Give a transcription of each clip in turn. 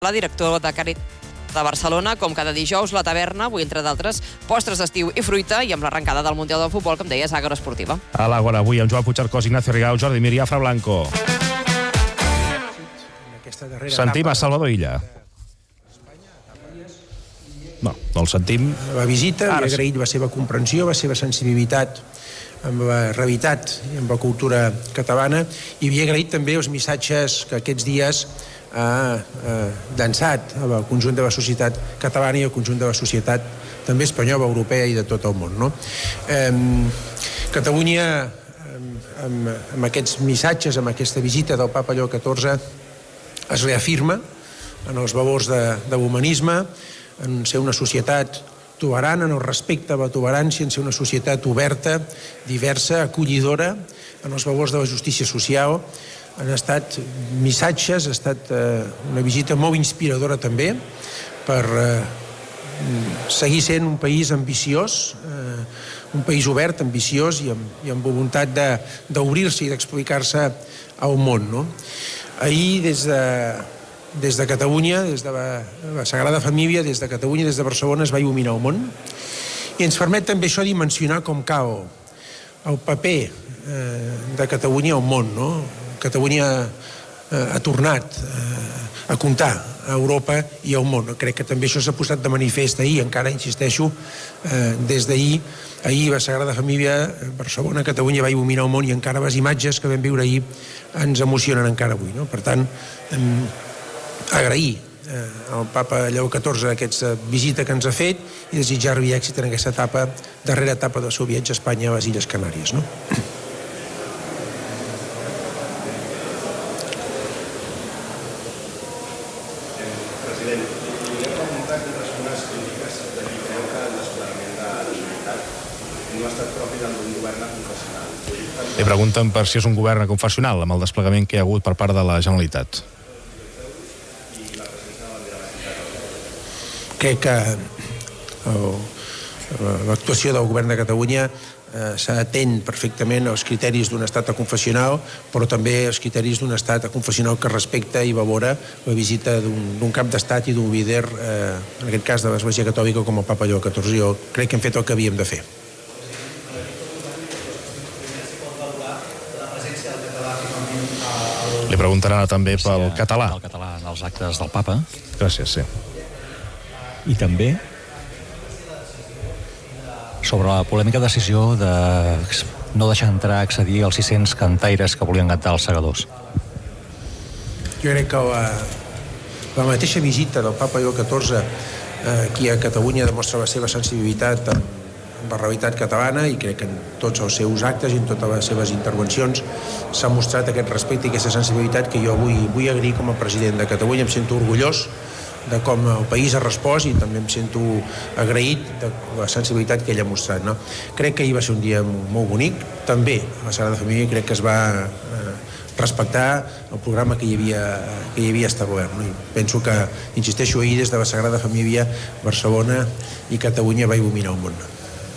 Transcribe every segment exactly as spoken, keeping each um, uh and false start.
la directora de Càritas de Barcelona, com cada dijous, la taverna, avui entre d'altres, postres d'estiu i fruita, i amb l'arrencada del Mundial del Futbol, com deies, Àgora Esportiva. A l'Àgora, avui amb Joan Puigcercós, Ignacio Rigau, Jordi Mir i Afra Blanco. Sentim a Salvador Illa. No, no el sentim. La visita, li he agraït la seva comprensió, la seva sensibilitat amb la realitat i amb la cultura catalana, i havia agraït també els missatges que aquests dies ha eh, llançat al conjunt de la societat catalana i al conjunt de la societat també espanyola, europea i de tot el món, no? Eh, Catalunya, amb, amb, amb aquests missatges, amb aquesta visita del Papa Lleó catorze, es reafirma en els valors de, de l'humanisme, en ser una societat tolerant, en el respecte a la tolerància, en ser una societat oberta, diversa, acollidora, en els valors de la justícia social. Han estat missatges, ha estat eh, una visita molt inspiradora també per eh, seguir sent un país ambiciós, eh, un país obert, ambiciós i amb, i amb voluntat d'obrir-se i d'explicar-se al món, no? Ahir, des de, des de Catalunya, des de la, la Sagrada Família, des de Catalunya, des de Barcelona, es va il·luminar el món, i ens permet també això dimensionar com cal el paper eh, de Catalunya al món, no? Catalunya eh, ha tornat eh, a comptar a Europa i al món. Crec que també això s'ha posat de manifest ahir, encara insisteixo, eh, des d'ahir, ahir la Sagrada Família, Barcelona, Catalunya va il·luminar el món, i encara les imatges que vam viure ahir ens emocionen encara avui, no? Per tant, eh, agrair eh, al Papa Lleó catorze aquesta visita que ens ha fet i desitjar-li èxit en aquesta etapa, darrera etapa del seu viatge a Espanya, a les Illes Canàries, no? Li pregunten per si és un govern confessional amb el desplegament que hi ha hagut per part de la Generalitat. Crec que l'actuació del govern de Catalunya s'atén perfectament als criteris d'un estat confessional, però també als criteris d'un estat confessional que respecta i valora la visita d'un cap d'estat i d'un líder, en aquest cas de l'Església Catòlica, com el Papa Lleó catorze. Jo crec que hem fet el que havíem de fer. Li preguntarà també pel català. El català en els actes del Papa. Gràcies, sí. I també sobre la polèmica decisió de no deixar entrar a accedir als sis-cents cantaires que volien cantar els segadors. Jo crec que la, la mateixa visita del Papa Lleó catorze eh, aquí a Catalunya demostra la seva sensibilitat amb, amb la realitat catalana, i crec que en tots els seus actes i en totes les seves intervencions s'ha mostrat aquest respecte i aquesta sensibilitat que jo vull, vull agrair com a president de Catalunya. Em sento orgullós de com el país ha respost i també em sento agraït de la sensibilitat que ell ha mostrat, no? Crec que ahir va ser un dia molt bonic. També a la Sagrada Família crec que es va eh, respectar el programa que hi havia, que hi havia establert, no? I penso que, insisteixo, ahir des de la Sagrada Família, Barcelona i Catalunya va il·luminar el món.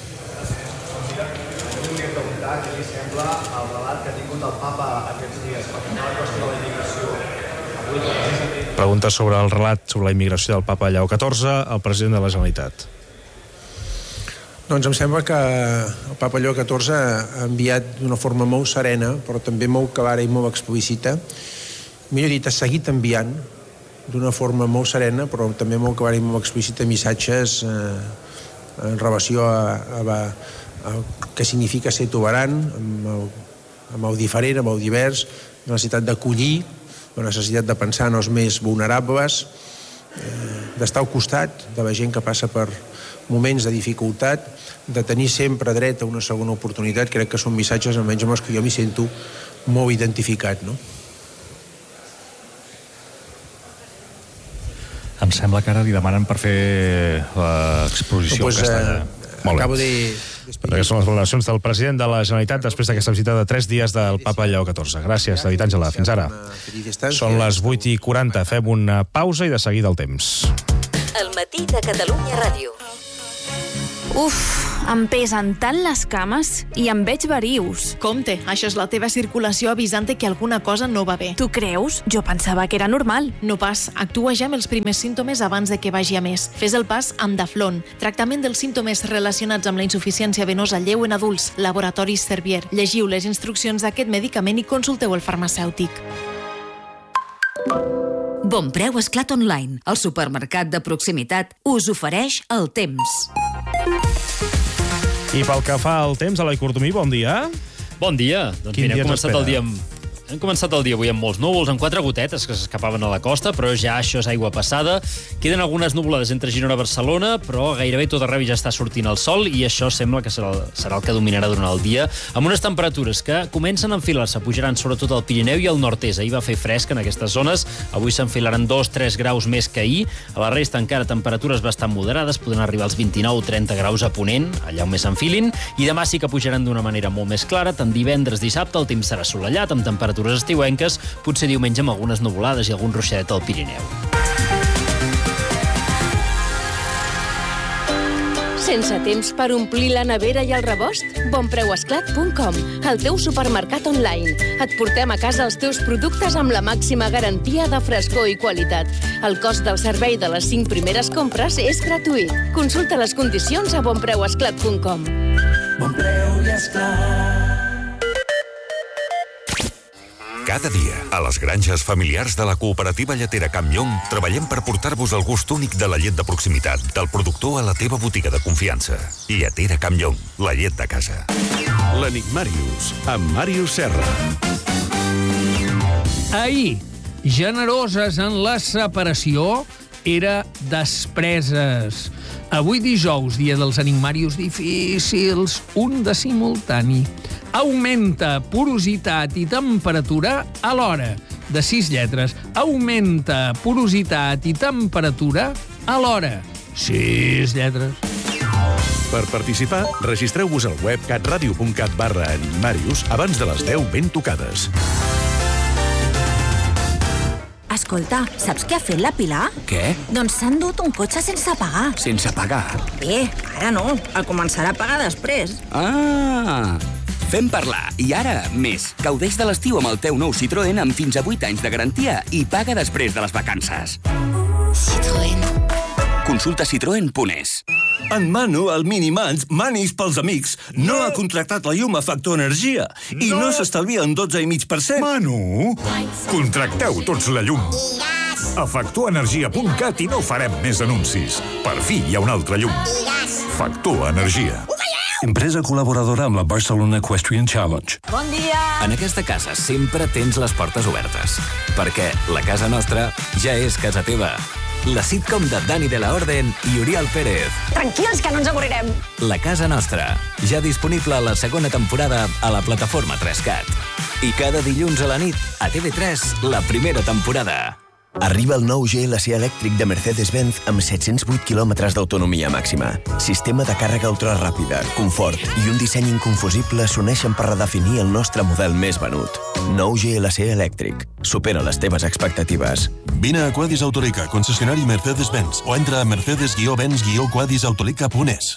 Què li sembla el relat que ha tingut el Papa aquests dies per la qüestió de la immigració? Pregunta sobre el relat sobre la immigració del Papa Lleó catorze al president de la Generalitat. Doncs em sembla que el Papa Lleó catorze ha enviat d'una forma molt serena, però també molt clara i molt explícita, millor dit, ha seguit enviant d'una forma molt serena, però també molt clara i molt explícita, missatges eh, en relació a, a, a, a què significa ser tolerant amb el, amb el diferent, amb el divers, la necessitat d'acollir, la necessitat de pensar en els més vulnerables, eh, d'estar al costat de la gent que passa per moments de dificultat, de tenir sempre dret a una segona oportunitat. Crec que són missatges, almenys amb els que jo m'hi sento molt identificat, no? Em sembla que ara li demanen per fer l'exposició pues, en castellà. Eh, acabo de... Aquestes són les valoracions del president de la Generalitat després d'aquesta visita de tres dies del Papa Lleó catorze. Gràcies, David Àngela. Fins ara. Són les vuit i quaranta. Fem una pausa i de seguida el temps. El matí de Catalunya Ràdio. Uf, em pesen tant les cames i em veig verius. Compte, això és la teva circulació avisant-te que alguna cosa no va bé. Tu creus? Jo pensava que era normal. No pas, actua ja amb els primers símptomes abans de que vagi a més. Fes el pas amb Daflon, tractament dels símptomes relacionats amb la insuficiència venosa lleu en adults, Laboratoris Servier. Llegiu les instruccions d'aquest medicament i consulteu el farmacèutic. Bon Preu Esclat Online, el supermercat de proximitat, us ofereix el temps. I pel que fa al temps, Eloi Cortomí, bon dia. Bon dia. Doncs Quin mira, dia hem ens començat espera? el dia amb... Hem començat el dia avui amb molts núvols, amb quatre gotetes que s'escapaven a la costa, però ja això és aigua passada. Queden algunes nuvolades entre Girona i Barcelona, però gairebé tot arreu ja està sortint el sol i això sembla que serà el, serà el que dominarà durant el dia, amb unes temperatures que comencen a enfilar-se, pujaran sobretot al Pirineu i al nord-est. Ahir va fer fresc en aquestes zones, avui s'enfilaran dos a tres graus més que ahir. A la resta encara temperatures bastant moderades, poden arribar als vint-i-nou a trenta graus a Ponent, allà on més s'enfilin, i demà sí que pujaran d'una manera molt més clara. Tant divendres, dissabte, el temps serà assolellat, amb temperatures estiuenques, potser diumenge amb algunes nuvolades i algun ruixadet al Pirineu. Sense temps per omplir la nevera i el rebost? bonpreuesclat punt com, el teu supermercat online. Et portem a casa els teus productes amb la màxima garantia de frescor i qualitat. El cost del servei de les cinc primeres compres és gratuït. Consulta les condicions a bonpreuesclat punt com. Bon Preu i Esclat. Cada dia, a les granges familiars de la cooperativa lletera Camp Llong, treballem per portar-vos el gust únic de la llet de proximitat, del productor a la teva botiga de confiança. Lletera Camp Llong, la llet de casa. L'Enigmàrius, amb Màrius Serra. Ahir, generoses en la separació, era despreses. Avui dijous, dia dels enigmàrius difícils, un de simultani. Augmenta porositat i temperatura alhora. De sis lletres. Augmenta porositat i temperatura alhora. Sis lletres. Per participar, registreu-vos al web catradio punt cat barra enigmàrius abans de les deu ben tocades. Escolta, saps què ha fet la Pilar? Què? Doncs s'ha endut un cotxe sense pagar. Sense pagar? Bé, ara no. El començarà a pagar després. Ah! Fem parlar. I ara, més. Gaudeix de l'estiu amb el teu nou Citroën amb fins a vuit anys de garantia i paga després de les vacances. Citroën. Consulta citroen punt es. En Manu, el Minimans, Manis pels amics, no ha contractat la llum a Factor Energia i no s'estalvia un dotze coma cinc per cent. Manu, contracteu tots la llum. A factor energia punt cat i no farem més anuncis. Per fi hi ha un altre llum. Factor Energia. Empresa col·laboradora amb la Barcelona Equestrian Challenge. Bon dia! En aquesta casa sempre tens les portes obertes, perquè la casa nostra ja és casa teva. La sitcom de Dani de la Orden i Oriol Pérez. Tranquils, que no ens avorrirem. La casa nostra, ja disponible a la segona temporada a la plataforma tres cat. I cada dilluns a la nit, a T V tres, la primera temporada. Arriba el nou G L C elèctric de Mercedes-Benz amb set-cents vuit quilòmetres d'autonomia màxima. Sistema de càrrega ultraràpida, confort i un disseny inconfusible s'uneixen per redefinir el nostre model més venut. Nou G L C elèctric. Supera les teves expectatives. Vine a Quadis Autolica, concessionari Mercedes-Benz, o entra a mercedes guió benz guió quadis autolica punt es.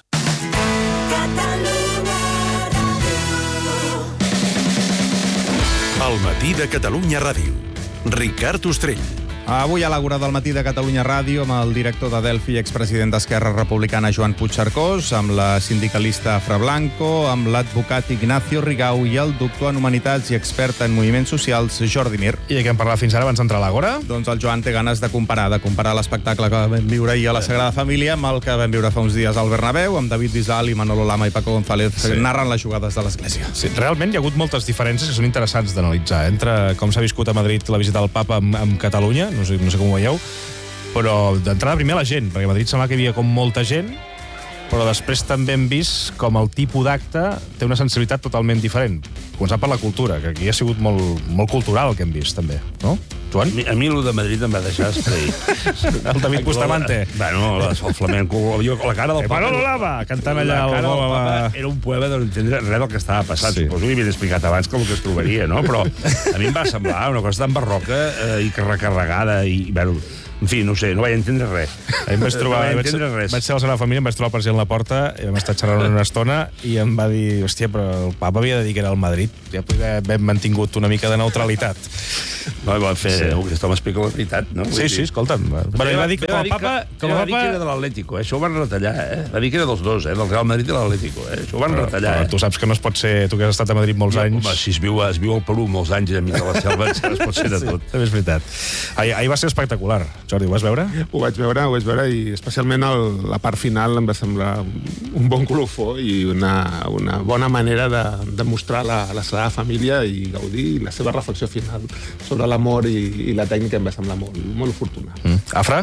El matí de Catalunya Ràdio. Ricard Ostrell. Avui a l'Àgora del matí de Catalunya Ràdio amb el director de Delphi i expresident d'Esquerra Republicana Joan Puigcercós, amb la sindicalista Fra Blanco, amb l'advocat Ignacio Rigau i el doctor en Humanitats i expert en moviments socials Jordi Mir. I de què hem parlat fins ara abans d'entrar a l'Àgora? Doncs el Joan té ganes de comparar, de comparar l'espectacle que vam viure ahir a la Sagrada Família amb el que vam viure fa uns dies al Bernabéu, amb David Bisbal i Manolo Lama i Paco González sí. narrant les jugades de l'Església. Sí, realment hi ha hagut moltes diferències que són interessants d'analitzar, entre com s'ha viscut a Madrid la visita del Papa amb, amb Catalunya, no sé, no sé com ho veieu, però d'entrada primer la gent, perquè a Madrid sembla que hi havia com molta gent, però després també hem vist com el tipus d'acte té una sensibilitat totalment diferent. Començant per la cultura, que aquí ha sigut molt, molt cultural el que hem vist, també, no? Joan? A mi, a mi el de Madrid em va deixar esclair. El David Bustamante. Bueno, el flamenco, la cara del Papa. Manolo Lama, cantant allà la cara el del Papa era un poema d'on entendre res del que estava passant. Sí. Suposo que hi havia explicat abans com que es trobaria, no? Però a mi em va semblar una cosa tan barroca eh, i que recarregada i, bueno, En fi, no sé, no vaig entendre res. Ahir em vaig trobar, no vaig vaig, entendre res. vaig ser a la seva família, em vaig trobar el president a la porta, i vam estar xerrant una estona, i em va dir, hòstia, però el papa havia de dir que era el Madrid, ja podria haver mantingut una mica de neutralitat. No, va fer, sí. Aquest home explica la veritat, no? Sí, sí, escolta'm. Bueno, va dir que com el papa... Que va dir que era de l'Atlético, eh? Això ho van retallar, eh? Va dir que era dels dos, eh? Del Real Madrid i de l'Atlético, eh? Això ho van retallar, eh? Tu saps que no es pot ser... Tu que has estat a Madrid molts anys... Home, si es viu, es viu al Perú molts anys i a mi de la selva, es pot ser de tot. També és veritat. Ahir, ahir va ser espectacular. Jordi, ho vas veure? Ho vaig veure, ho vaig veure, i especialment el, la part final em va semblar un bon colofó i una, una bona manera de, de mostrar la, la seva família i gaudir la seva reflexió final sobre l'amor i, i la tècnica em va semblar molt, molt oportuna. Mm. Afra?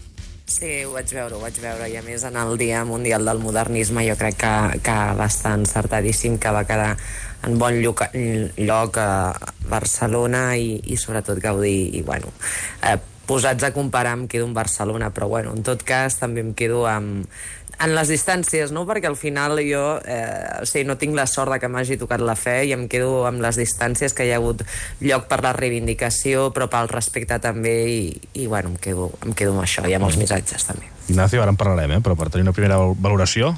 Sí, ho vaig veure, ho vaig veure, i a més en el Dia Mundial del Modernisme jo crec que, que va estar encertadíssim, que va quedar en bon lloc, lloc a Barcelona i, i sobretot gaudir, i bueno, eh, posats a comparar em quedo amb Barcelona, però bueno, en tot cas també em quedo amb, en les distàncies, no? Perquè al final jo eh, o sigui, no tinc la sort de que m'hagi tocat la fe i em quedo amb les distàncies, que hi ha hagut lloc per la reivindicació però pel respecte també, i, i bueno, em quedo, em quedo amb això, i amb els missatges també. Ignacio, ara en parlarem, eh? Però per tenir una primera valoració.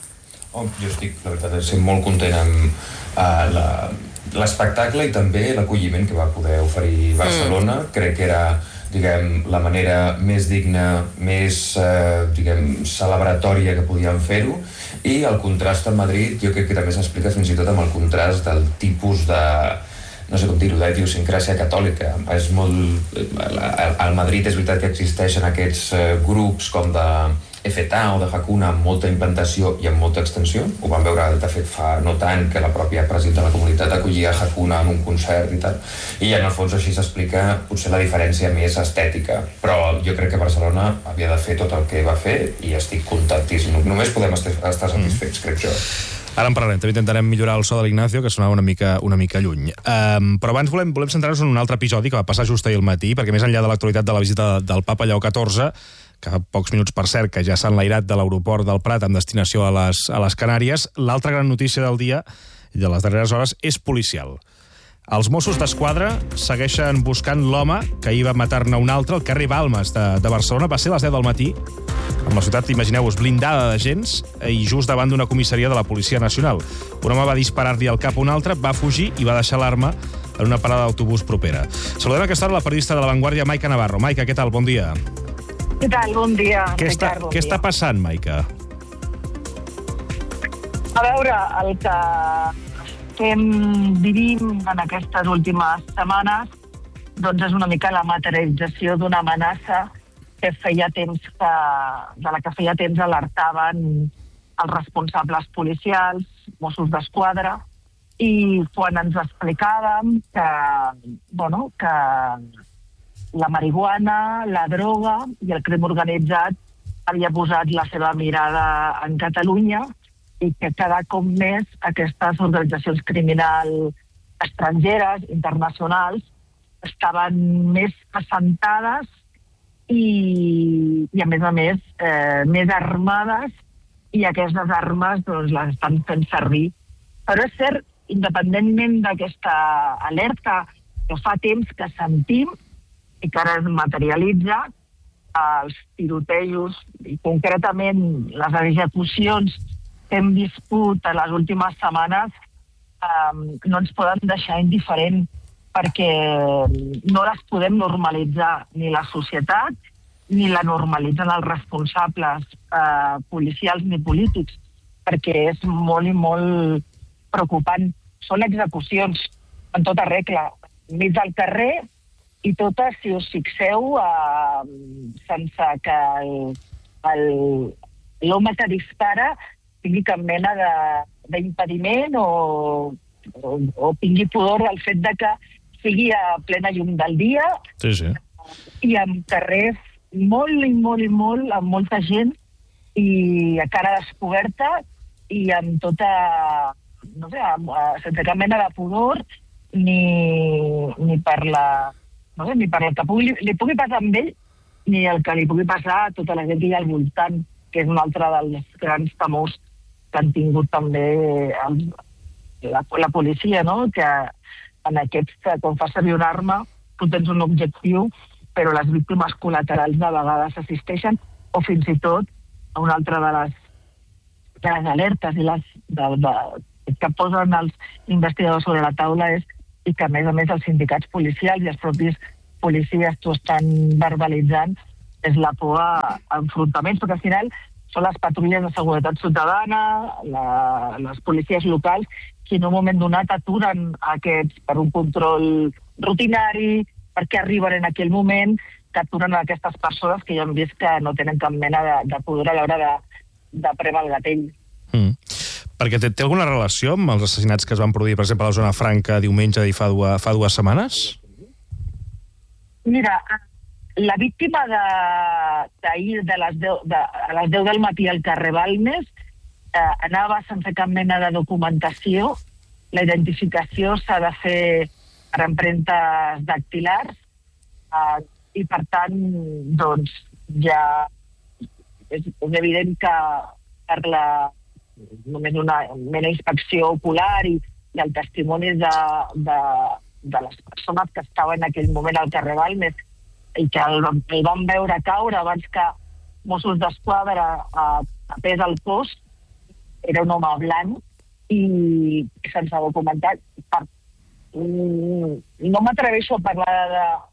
Oh, jo estic, la veritat, estic molt content amb uh, la, l'espectacle i també l'acolliment que va poder oferir Barcelona. Mm. Crec que era, diguem, la manera més digna, més, eh, diguem, celebratòria que podíem fer-ho, i el contrast amb Madrid jo crec que també s'explica fins i tot amb el contrast del tipus de, no sé com dir-ho, d'idiosincràsia catòlica. És molt... Al Madrid és veritat que existeixen aquests eh, grups com de F T A o de Hakuna amb molta implantació i amb molta extensió. Ho vam veure, de fet, fa no tant, que la pròpia presidenta de la comunitat acollia Hakuna en un concert i tal. I en el fons així s'explica potser la diferència més estètica. Però jo crec que Barcelona havia de fer tot el que va fer i estic contentíssim. Només podem estar satisfets, mm. crec jo. Ara en parlarem, també intentarem millorar el so de l'Ignacio, que sonava una mica, una mica lluny. Um, però abans volem, volem centrar-nos en un altre episodi que va passar just ahir al matí, perquè més enllà de l'actualitat de la visita del papa Lleó catorze, que fa pocs minuts, per cert, que ja s'ha enlairat de l'aeroport del Prat amb destinació a les, a les Canàries, l'altra gran notícia del dia i de les darreres hores és policial. Els Mossos d'Esquadra segueixen buscant l'home que ahir va matar-ne un altre al carrer Balmes de, de Barcelona. Va ser a les deu del matí, amb la ciutat, imagineu-vos, blindada d'agents i just davant d'una comissaria de la Policia Nacional. Un home va disparar-li al cap a un altre, va fugir i va deixar l'arma en una parada d'autobús propera. Saludem a aquesta hora la periodista de La Vanguardia, Maica Navarro. Maica, què tal? Bon dia. Què tal? Bon dia, què Ricard. Està, bon què dia. està passant, Maica? A veure, el que estem vivint en aquestes últimes setmanes doncs és una mica la materialització d'una amenaça que feia temps que, de la que feia temps alertaven els responsables policials, Mossos d'Esquadra, i quan ens explicàvem que, bueno, que la marihuana, la droga i el crim organitzat havia posat la seva mirada en Catalunya i que cada cop més aquestes organitzacions criminals estrangeres, internacionals, estaven més assentades i, i a més a més, eh, més armades, i aquestes armes doncs, les estan fent servir. Però és cert, independentment d'aquesta alerta que fa temps que sentim i que ara es materialitza, els tirotejos i concretament les execucions que hem viscut a les últimes setmanes eh, no ens poden deixar indiferent, perquè no les podem normalitzar ni la societat ni la normalitzen els responsables eh, policials ni polítics, perquè és molt i molt preocupant. Són execucions en tota regla, mig del carrer, i totes, si us fixeu, eh, sense que el, el, l'home que dispara tingui cap mena de, d'impediment o, o, o tingui pudor del fet de que sigui a plena llum del dia, sí, sí. i amb carrers molt i molt i molt, amb molta gent, i a cara descoberta, i amb tota, no sé, amb, sense cap mena de pudor, ni, ni per la... No sé, ni per el que pugui, li, li pugui passar amb ell, ni el que li pugui passar a tota la gent que hi ha al voltant, que és un altre dels grans temors que han tingut també el, la, la policia, no? Que en aquests, quan fas servir una arma, tu tens un objectiu però les víctimes col·laterals de vegades assisteixen, o fins i tot una altra de les, de les alertes i les, de, de, que posen els investigadors sobre la taula és, i que a més a més els sindicats policials i els propis policies t'ho estan verbalitzant, és la por a enfrontaments, perquè al final són les patrulles de seguretat ciutadana, la, les policies locals, que en un moment donat aturen aquests per un control rutinari, perquè arriben en aquell moment, que aturen aquestes persones que ja hem vist que no tenen cap mena de, de poder a l'hora de, de premer el gatell. Mm. Perquè té, té alguna relació amb els assassinats que es van produir, per exemple, a la zona franca diumenge i fa dues, fa dues setmanes? Mira, la víctima d'ahir, de, de les deu, de, a les deu del matí al carrer Balmes, eh, anava sense cap mena de documentació. La identificació s'ha de fer per empremtes dactilars eh, i, per tant, doncs, ja és, és evident que per la només una mena inspecció ocular i, i el testimoni de, de, de les persones que estaven en aquell moment al carrer Balmes i que el, el van veure caure abans que Mossos d'Esquadra tapés el cos, era un home blanc i sense documentar. Per, no m'atreveixo a parlar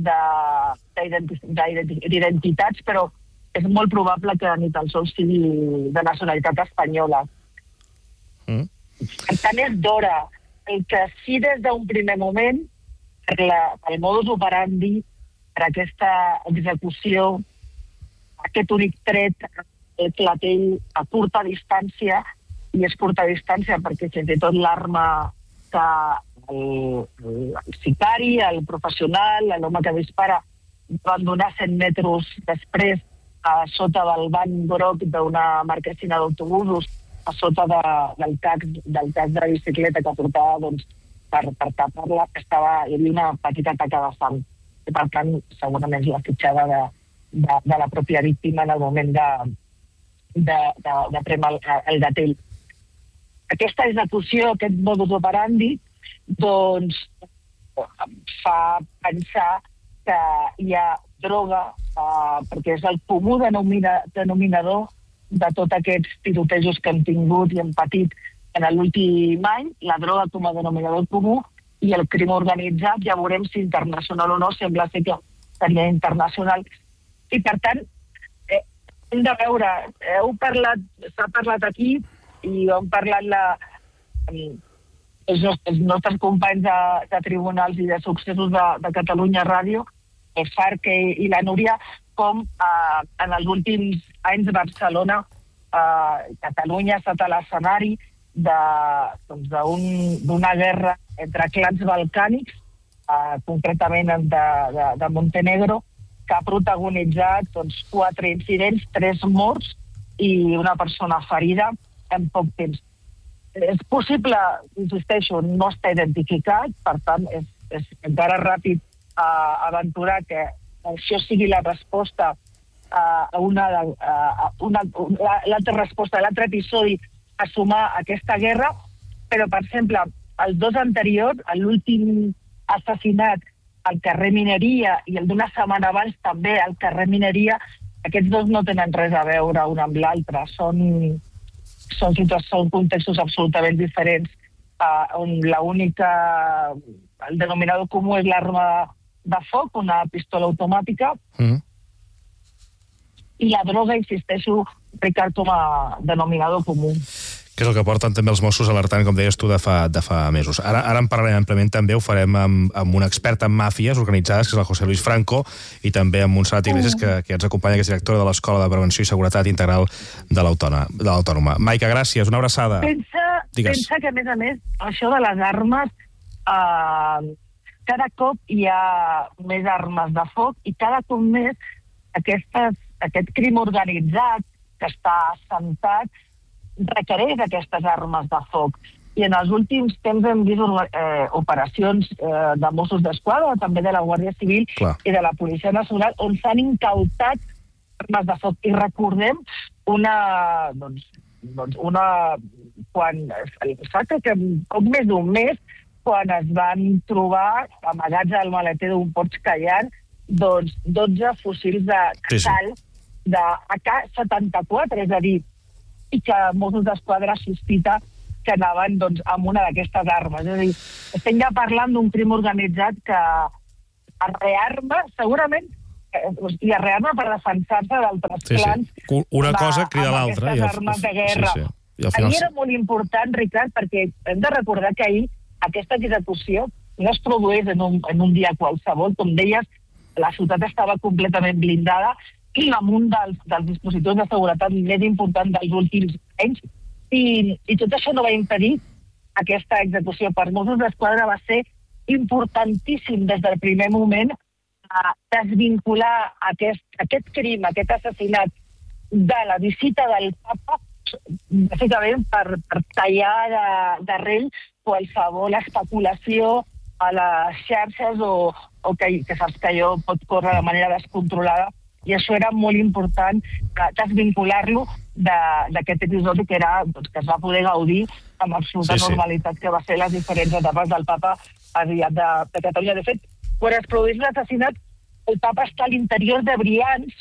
d'identitats, però és molt probable que ni tan sols sigui de nacionalitat espanyola. Mm. Per tant, és d'hora. El que sí des d'un primer moment, per la, el modus operandi, per aquesta execució, aquest únic tret, el clatell a curta distància, i és curta distància perquè fins i tot l'arma que el, el sicari, el professional, l'home que dispara, van donar cent metres després a sota del banc groc d'una marquesina d'autobusos, a sota de, del casc del casc de la bicicleta que portava, doncs, per, per tapar-la, estava, hi havia una petita taca de sang. I, per tant, segurament la fitxada de, de, de la pròpia víctima en el moment de, de, de, de premer el, el gatell. Aquesta execució, aquest modus operandi, doncs, fa pensar que hi ha droga, eh, perquè és el comú denomina, denominador de tots aquests tirotejos que hem tingut i hem patit en l'últim any, la droga com a denominador comú, i el crim organitzat, ja veurem si internacional o no, sembla ser que seria internacional. I, per tant, eh, hem de veure, heu parlat, s'ha parlat aquí, i hem parlat la, els, nostres, els nostres companys de, de tribunals i de successos de, de Catalunya Ràdio, el Farc i la Núria, com eh, en els últims anys Barcelona, eh, Catalunya ha estat a l'escenari d'una doncs, guerra entre clans balcànics, eh, concretament de, de, de Montenegro, que ha protagonitzat doncs, quatre incidents, tres morts i una persona ferida en poc temps. És possible, insisteixo, no està identificat, per tant, és, és encara ràpid uh, aventurar que això sigui la resposta uh, a una, uh, una l'altra resposta, l'altre episodi a sumar aquesta guerra, però, per exemple, els dos anteriors, l'últim assassinat al carrer Mineria i el d'una setmana abans també al carrer Mineria, aquests dos no tenen res a veure un amb l'altre, són... Són, són contextos absolutament diferents, uh, on l'única, el denominador comú és l'arma de foc, una pistola automàtica, mm. i la droga, insisteixo, Ricard, com a denominador comú. Que és el que porten també els Mossos alertant, com deies tu, de fa, de fa mesos. Ara, ara en parlarem àmpliament també, ho farem amb, amb un expert en màfies organitzades, que és el José Luis Franco, i també amb Montserrat Iglesias, que, que ens acompanya, que és directora de l'Escola de Prevenció i Seguretat Integral de l'Autònoma. Maica, gràcies, una abraçada. Pensa, pensa que, a més a més, això de les armes, eh, cada cop hi ha més armes de foc i cada cop més aquestes, aquest crim organitzat que està assentat requereix aquestes armes de foc. I en els últims temps hem vist eh, operacions eh, de Mossos d'Esquadra, també de la Guàrdia Civil Clar. I de la Policia Nacional, on s'han incautat armes de foc. I recordem una... Doncs, doncs una quan fa que poc més d'un mes, quan es van trobar amagats al maleter d'un Porsche Cayenne doncs, dotze fusils de casal Sí, sí. de A K setanta-quatre, és a dir, i que Mossos d'Esquadra sospita que anaven doncs, amb una d'aquestes armes. És a dir, estem ja parlant d'un crim organitzat que es rearma, segurament, i es rearma per defensar-se d'altres sí, clans. Sí. Una cosa crida l'altra. Amb aquestes armes de guerra. Sí, sí. I final... Ahir era molt important, Ricard, perquè hem de recordar que ahir aquesta execució no es produeix en un, en un dia qualsevol. Com deies, la ciutat estava completament blindada i amb un dels, dels dispositius de seguretat més importants dels últims anys. I, i tot això no va impedir aquesta execució. Per Mossos d'Esquadra va ser importantíssim des del primer moment a desvincular aquest, aquest crim, aquest assassinat de la visita del papa, bàsicament per, per tallar d'arrel qualsevol especulació a les xarxes o, o que, que saps que allò pot córrer de manera descontrolada, i això era molt important, desvincular-lo d'aquest episodi que, era, doncs, que es va poder gaudir amb absoluta sí, sí. normalitat, que va ser les diferents etapes del papa aviat de, de Catalunya. De fet, quan es produeix l'assassinat, el papa està a l'interior de Brians,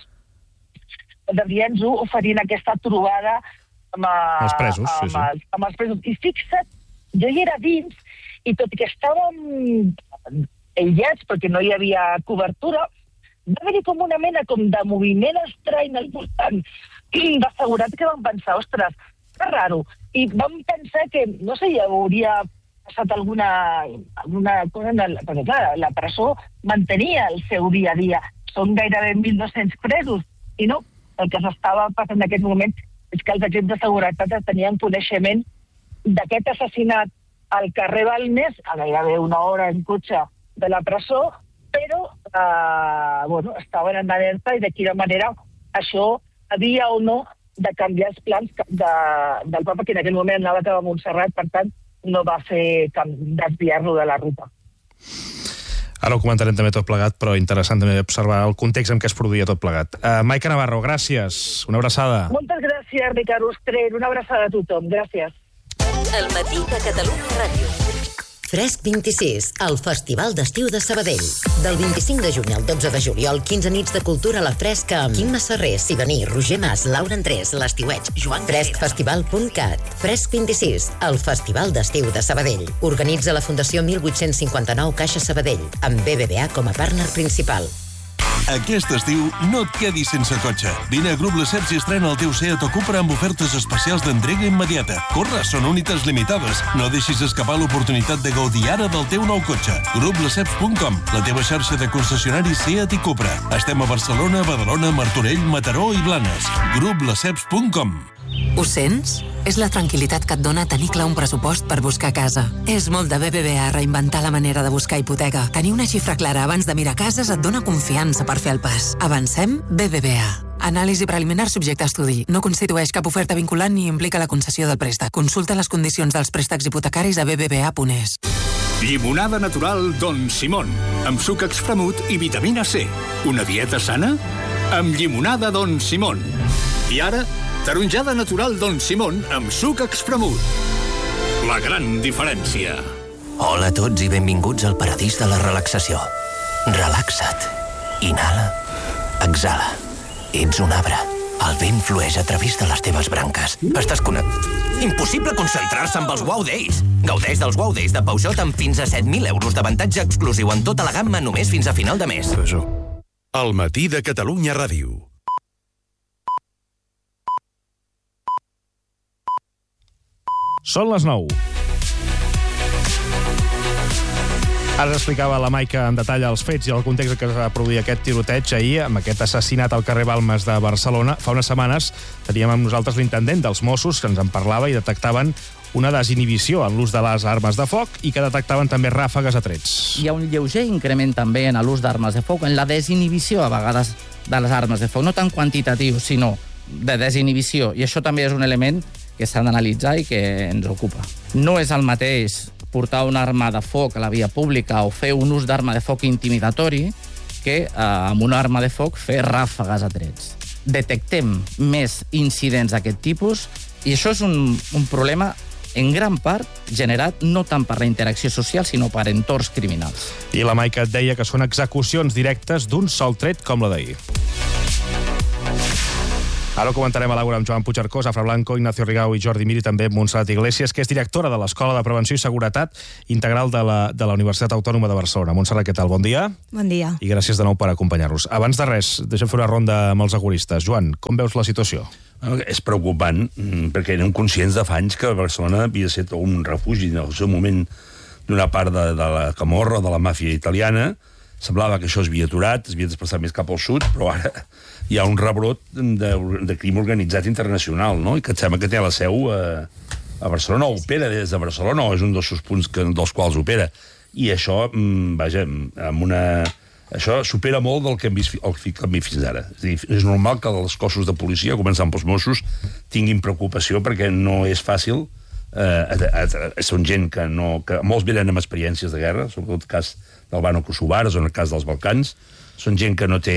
de Brians u, oferint aquesta trobada amb, a, els presos, amb, sí, sí. Els, amb els presos. I fixa't, jo hi era dins, i tot i que estàvem aïllats perquè no hi havia cobertura, va haver-hi com una mena com de moviment estrany al voltant de seguretat, que vam pensar, ostres, que raro. I vam pensar que, no sé, hi hauria passat alguna, alguna cosa, el, perquè clar, la presó mantenia el seu dia a dia. Són gairebé mil dos-cents presos, i no, el que s'estava passant en aquest moment és que els agents de seguretat tenien coneixement d'aquest assassinat al carrer Balmes, a gairebé una hora en cotxe de la presó, però eh, bueno, estaven en alerta, i de quina manera això havia o no de canviar els plans de, del papa, que en aquell moment anava cap a Montserrat, per tant, no va fer desviar-lo de la ruta. Ara ho comentarem també tot plegat, però interessant també observar el context en què es produïa tot plegat. Uh, Maica Navarro, gràcies. Una abraçada. Moltes gràcies, Ricard Ostrer. Una abraçada a tothom. Gràcies. El matí de Catalunya Ràdio. Fresc vint-i-sis, el Festival d'Estiu de Sabadell. Del vint-i-cinc de juny al dotze de juliol, quinze nits de cultura a la Fresca amb Quim Masserrer, Sibaní, Roger Mas, Laura Andrés, l'Estiueig, Joan fresc festival punt cat. Fresc vint-i-sis, el Festival d'Estiu de Sabadell. Organitza la Fundació mil vuit-cents cinquanta-nou Caixa Sabadell, amb B B V A com a partner principal. Aquest estiu no et quedis sense cotxe. Vine a Grup Lesseps i estrena el teu Seat o Cupra amb ofertes especials d'entrega immediata. Corre, són unitats limitades. No deixis escapar l'oportunitat de gaudir ara del teu nou cotxe. grup lesseps punt com, la teva xarxa de concessionaris Seat i Cupra. Estem a Barcelona, Badalona, Martorell, Mataró i Blanes. grup lesseps punt com. Ho sents? És la tranquil·litat que et dona tenir clar un pressupost per buscar casa. És molt de B B V A reinventar la manera de buscar hipoteca. Tenir una xifra clara abans de mirar cases et dona confiança per fer el pas. Avancem? B B V A. Anàlisi preliminar subjecte a estudi. No constitueix cap oferta vinculant ni implica la concessió del préstec. Consulta les condicions dels préstecs hipotecaris a b b v a punt e s. Llimonada natural Don Simón, amb suc expremut i vitamina C. Una dieta sana? Amb llimonada Don Simón. I ara, taronjada natural Don Simón amb suc expremut. La gran diferència. Hola a tots i benvinguts al paradís de la relaxació. Relaxa't. Inhala. Exhala. Ets un arbre. El vent flueix a través de les teves branques. Estàs connectat. Impossible concentrar-se amb els Wow Days. Gaudeix dels Wow Days de Peugeot amb fins a set mil euros d'avantatge exclusiu en tota la gamma només fins a final de mes. El matí de Catalunya Ràdio. Són les nou. Ara explicava la Maica en detall els fets i el context en què es va produir aquest tiroteig ahir, amb aquest assassinat al carrer Balmes de Barcelona. Fa unes setmanes teníem amb nosaltres l'intendent dels Mossos, que ens en parlava i detectaven una desinhibició en l'ús de les armes de foc i que detectaven també ràfegues a trets. Hi ha un lleuger increment també en l'ús d'armes de foc, en la desinhibició a vegades de les armes de foc, no tan quantitatiu, sinó de desinhibició, i això també és un element que s'ha d'analitzar i que ens ocupa. No és el mateix portar una arma de foc a la via pública o fer un ús d'arma de foc intimidatori que eh, amb una arma de foc fer ràfegues a trets. Detectem més incidents d'aquest tipus i això és un, un problema en gran part generat no tant per la interacció social, sinó per entorns criminals. I la Maica et deia que són execucions directes d'un sol tret com la d'ahir. Ara ho comentarem a l'Àgora amb Joan Puigcercós, Afra Blanco, Ignacio Rigau i Jordi Mir, i també Montserrat Iglesias, que és directora de l'Escola de Prevenció i Seguretat Integral de la, de la Universitat Autònoma de Barcelona. Montserrat, què tal? Bon dia. Bon dia. I gràcies de nou per acompanyar-nos. Abans de res, deixem fer una ronda amb els agoristes. Joan, com veus la situació? És preocupant, perquè érem conscients de fa anys que Barcelona havia de ser un refugi en el seu moment d'una part de, de la camorra, de la màfia italiana. Semblava que això es havia aturat, es havia desplaçat més cap al sud, però ara hi ha un rebrot de, de crim organitzat internacional, no? I que et sembla que té la seu a, a Barcelona, o opera des de Barcelona, o és un dels seus punts que, dels quals opera. I això, vaja, amb una... Això supera molt del que hem vist, el que hem vist fins ara. És a dir, és normal que els cossos de policia, començant pels Mossos, tinguin preocupació perquè no és fàcil. Eh, a, a, a, són gent que, no, que molts venen amb experiències de guerra, sobretot el cas d'Albano-Kosovar, o en el cas dels Balcans. Són gent que no té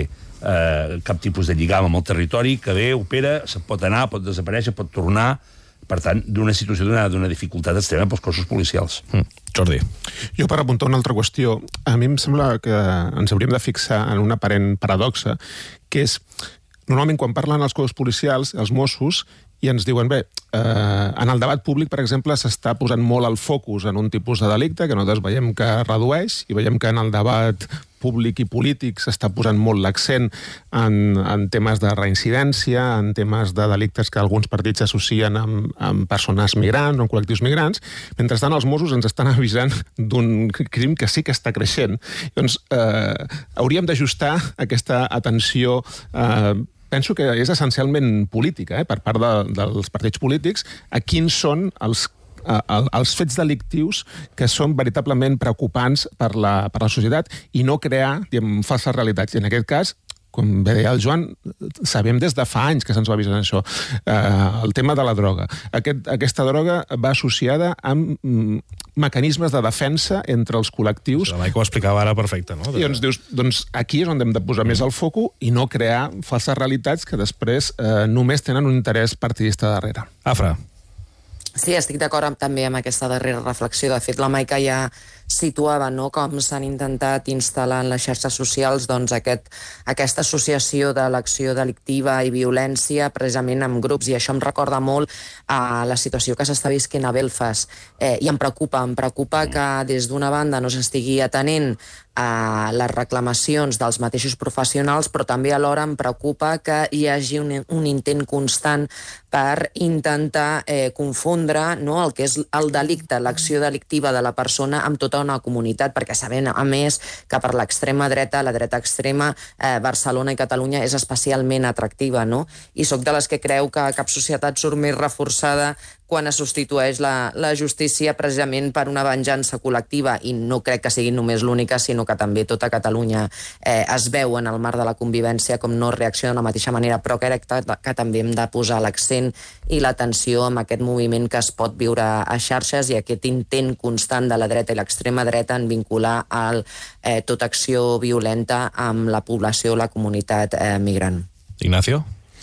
eh, cap tipus de lligam amb el territori, que ve, opera, se'n pot anar, pot desaparèixer, pot tornar. Per tant, d'una situació d'una dificultat extrema pels cossos policials. Mm. Jordi. Jo, per apuntar una altra qüestió, a mi em sembla que ens hauríem de fixar en una aparent paradoxa, que és, normalment quan parlen els cossos policials, els Mossos, i ens diuen, bé, eh, en el debat públic, per exemple, s'està posant molt el focus en un tipus de delicte que nosaltres veiem que redueix, i veiem que en el debat públic i polític s'està posant molt l'accent en, en temes de reincidència, en temes de delictes que alguns partits associen amb, amb persones migrants o amb col·lectius migrants. Mentrestant, els Mossos ens estan avisant d'un crim que sí que està creixent. Doncs eh, hauríem d'ajustar aquesta atenció eh, penso que és essencialment política, eh, per part de, dels partits polítics, a quins són els, eh, els fets delictius que són veritablement preocupants per la, per la societat i no crear, diguem, falses realitats. I en aquest cas, com bé deia el Joan, sabem des de fa anys que se'ns va avisar això. Eh, el tema de la droga. Aquest, aquesta droga va associada amb mm, mecanismes de defensa entre els col·lectius. La Maica ho explicava ara perfecte, no? I doncs dius, doncs aquí és on hem de posar mm. més el foco i no crear falses realitats que després eh, només tenen un interès partidista darrere. Afra. Sí, estic d'acord amb, també amb aquesta darrera reflexió. De fet, la Maica ja situava, no?, com s'han intentat instal·lar en les xarxes socials doncs, aquest, aquesta associació de l'acció delictiva i violència precisament amb grups, i això em recorda molt a la situació que s'està visquent a Belfast. Eh, I em preocupa, em preocupa que des d'una banda no s'estigui atenent a les reclamacions dels mateixos professionals, però també alhora em preocupa que hi hagi un, un intent constant per intentar eh, confondre, no?, el que és el delicte, l'acció delictiva de la persona amb tota una comunitat, perquè sabem, a més, que per l'extrema dreta, la dreta extrema, eh, Barcelona i Catalunya és especialment atractiva, no? I sóc de les que creu que cap societat surt més reforçada quan es substitueix la, la justícia precisament per una venjança col·lectiva, i no crec que sigui només l'única, sinó que també tota Catalunya eh, es veu en el marc de la convivència com no reacciona de la mateixa manera, però crec que, que també hem de posar l'accent i l'atenció en aquest moviment que es pot viure a xarxes i aquest intent constant de la dreta i l'extrema dreta en vincular el, eh, tota acció violenta amb la població o la comunitat eh, migrant. Ignacio?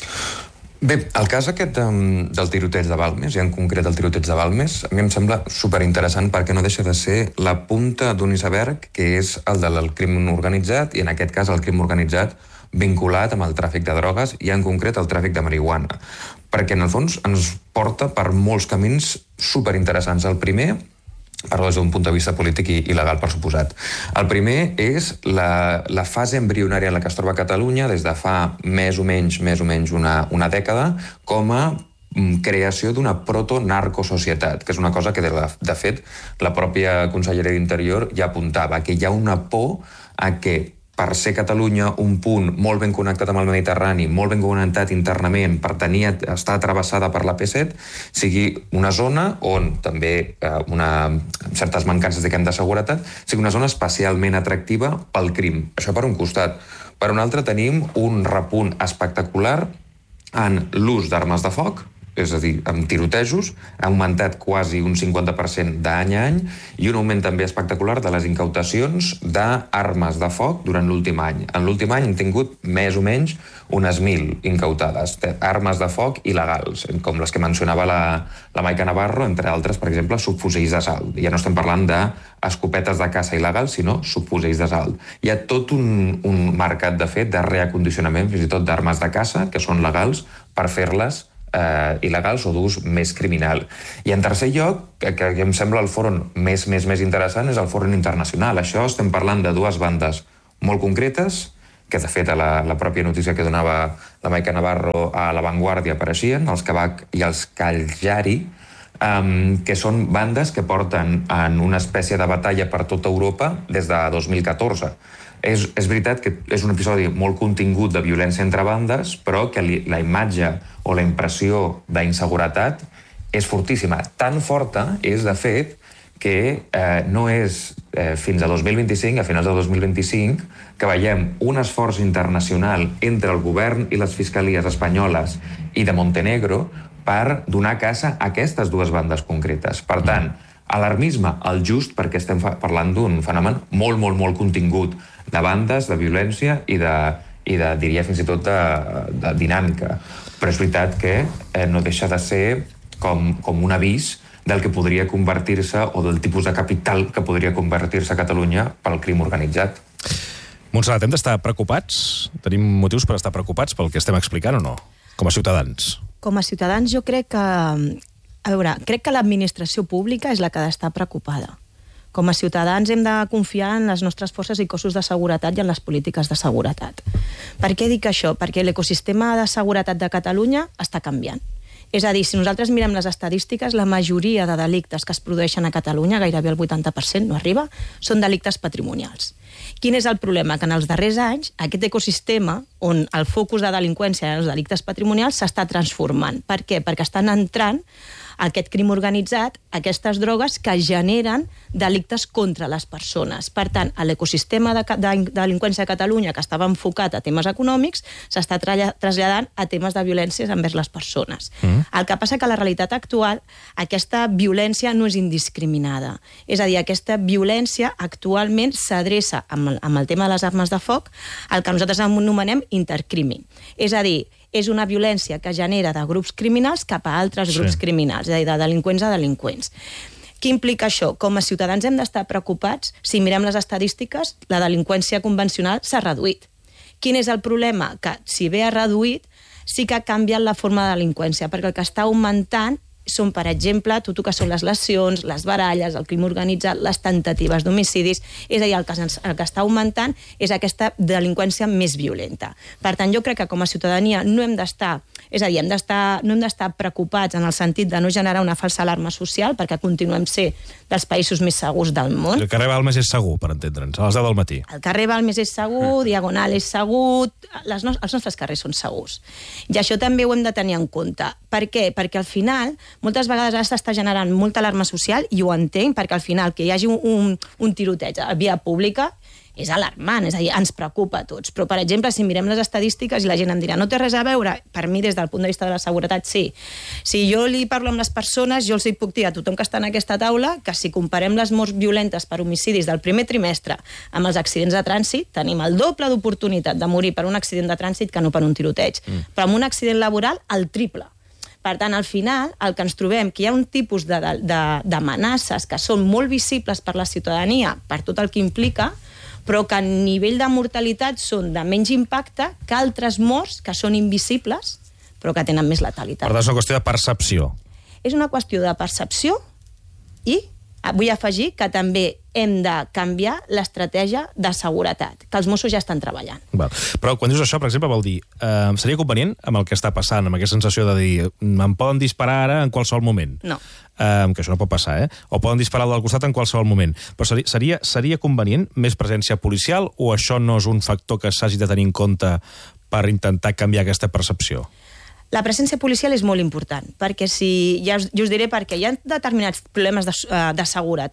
Bé, el cas aquest um, del tiroteig de Balmes, i en concret el tiroteig de Balmes, a mi em sembla superinteressant perquè no deixa de ser la punta d'un iceberg, que és el del crim organitzat, i en aquest cas el crim organitzat vinculat amb el tràfic de drogues i en concret el tràfic de marihuana. Perquè en el fons ens porta per molts camins superinteressants. El primer, parlo des d'un punt de vista polític i, i legal, per suposat. El primer és la, la fase embrionària en la que es troba Catalunya des de fa més o menys, més o menys una, una dècada, com a creació d'una proto-narcosocietat, que és una cosa que, de, la, de fet, la pròpia conselleria d'Interior ja apuntava, que hi ha una por a que per ser Catalunya un punt molt ben connectat amb el Mediterrani, molt ben connectat internament, per tenir, estar travessada per la P set, sigui una zona on també eh, una, certes mancances de seguretat, sigui una zona especialment atractiva pel crim. Això per un costat. Per un altre tenim un repunt espectacular en l'ús d'armes de foc, és a dir, amb tirotejos, ha augmentat quasi un cinquanta per cent d'any a any i un augment també espectacular de les incautacions d'armes de foc durant l'últim any. En l'últim any hem tingut més o menys unes mil incautades, armes de foc il·legals, com les que mencionava la, la Maica Navarro, entre altres, per exemple, subfusells d'assalt. Ja no estem parlant d'escopetes de caça il·legals, sinó subfusells d'assalt. Hi ha tot un, un mercat, de fet, de reacondicionament, fins i tot d'armes de caça, que són legals, per fer-les eh, il·legals o d'ús més criminal. I en tercer lloc, que, que em sembla el fòrum més, més, més interessant, és el fòrum internacional. Això estem parlant de dues bandes molt concretes, que de fet a la, la pròpia notícia que donava la Maica Navarro a La Vanguardia apareixien, els Kabak i els Cagliari, um, que són bandes que porten en una espècie de batalla per tota Europa des de dos mil catorze. És, és veritat que és un episodi molt contingut de violència entre bandes, però que li, la imatge o la impressió d'inseguretat és fortíssima. Tan forta és, de fet, que eh, no és eh, fins a dos mil vint-i-cinc, a finals de dos mil vint-i-cinc, que veiem un esforç internacional entre el govern i les fiscalies espanyoles i de Montenegro per donar caça a aquestes dues bandes concretes. Per tant, alarmisme al just, perquè estem parlant d'un fenomen molt, molt, molt contingut de bandes, de violència i de, i de diria fins i tot, de, de dinàmica. Però és veritat que eh, no deixa de ser com, com un avís del que podria convertir-se, o del tipus de capital que podria convertir-se a Catalunya pel crim organitzat. Montserrat, hem d'estar preocupats? Tenim motius per estar preocupats pel que estem explicant o no? Com a ciutadans. Com a ciutadans jo crec que... A veure, crec que l'administració pública és la que ha d'estar preocupada. Com a ciutadans hem de confiar en les nostres forces i cossos de seguretat i en les polítiques de seguretat. Per què dic això? Perquè l'ecosistema de seguretat de Catalunya està canviant. És a dir, si nosaltres mirem les estadístiques, la majoria de delictes que es produeixen a Catalunya, gairebé el vuitanta per cent, no arriba, són delictes patrimonials. Quin és el problema? Que en els darrers anys aquest ecosistema, on el focus de delinqüència eren els delictes patrimonials, s'està transformant. Per què? Perquè estan entrant aquest crim organitzat, aquestes drogues que generen delictes contra les persones. Per tant, l'ecosistema de, de, de delinqüència a Catalunya, que estava enfocat a temes econòmics, s'està traslladant a temes de violències envers les persones. Mm. El que passa que a la realitat actual aquesta violència no és indiscriminada. És a dir, aquesta violència actualment s'adreça amb, amb el tema de les armes de foc al que nosaltres anomenem intercrimi. És a dir, és una violència que genera de grups criminals cap a altres sí. grups criminals, és a dir, de delinqüents a delinqüents. Què implica això? Com a ciutadans hem d'estar preocupats. Si mirem les estadístiques, la delinqüència convencional s'ha reduït. Quin és el problema? Que si bé ha reduït, sí que ha canviat la forma de delinqüència, perquè el que està augmentant són, per exemple, tot el que són les lesions, les baralles, el crim organitzat, les tentatives d'homicidis, és a dir, el que, el que està augmentant és aquesta delinqüència més violenta. Per tant, jo crec que com a ciutadania no hem d'estar, és a dir, hem d'estar, no hem d'estar preocupats en el sentit de no generar una falsa alarma social, perquè continuem ser dels països més segurs del món. El carrer Balmes és segur, per entendre'ns, a les deu del matí. El carrer Balmes és segur, Diagonal és segur, les no, els nostres carrers són segurs. I això també ho hem de tenir en compte. Per què? Perquè al final moltes vegades ara s'està generant molta alarma social i ho entenc, perquè al final que hi hagi un, un, un tiroteig a via pública és alarmant, és a dir, ens preocupa a tots. Però, per exemple, si mirem les estadístiques i la gent em dirà no té res a veure, per mi, des del punt de vista de la seguretat, sí. Si jo li parlo amb les persones, jo els hi puc dir a tothom que està en aquesta taula que si comparem les morts violentes per homicidis del primer trimestre amb els accidents de trànsit, tenim el doble d'oportunitat de morir per un accident de trànsit que no per un tiroteig. Mm. Però amb un accident laboral, el triple. Per tant, al final, el que ens trobem, que hi ha un tipus d'amenaces que són molt visibles per la ciutadania, per tot el que implica, però que a nivell de mortalitat són de menys impacte que altres morts que són invisibles, però que tenen més letalitat. Per tant, és una qüestió de percepció. És una qüestió de percepció i vull afegir que també hem de canviar l'estratègia de seguretat, que els Mossos ja estan treballant. Val. Però quan dius això, per exemple, vol dir, eh, seria convenient amb el que està passant, amb aquesta sensació de dir, em poden disparar ara en qualsevol moment? No. Eh, que això no pot passar, eh? O poden disparar al costat en qualsevol moment. Però seria, seria, seria convenient més presència policial o això no és un factor que s'hagi de tenir en compte per intentar canviar aquesta percepció? La presència policial és molt important, perquè si, ja us, ja us diré perquè hi ha determinats problemes de, de seguretat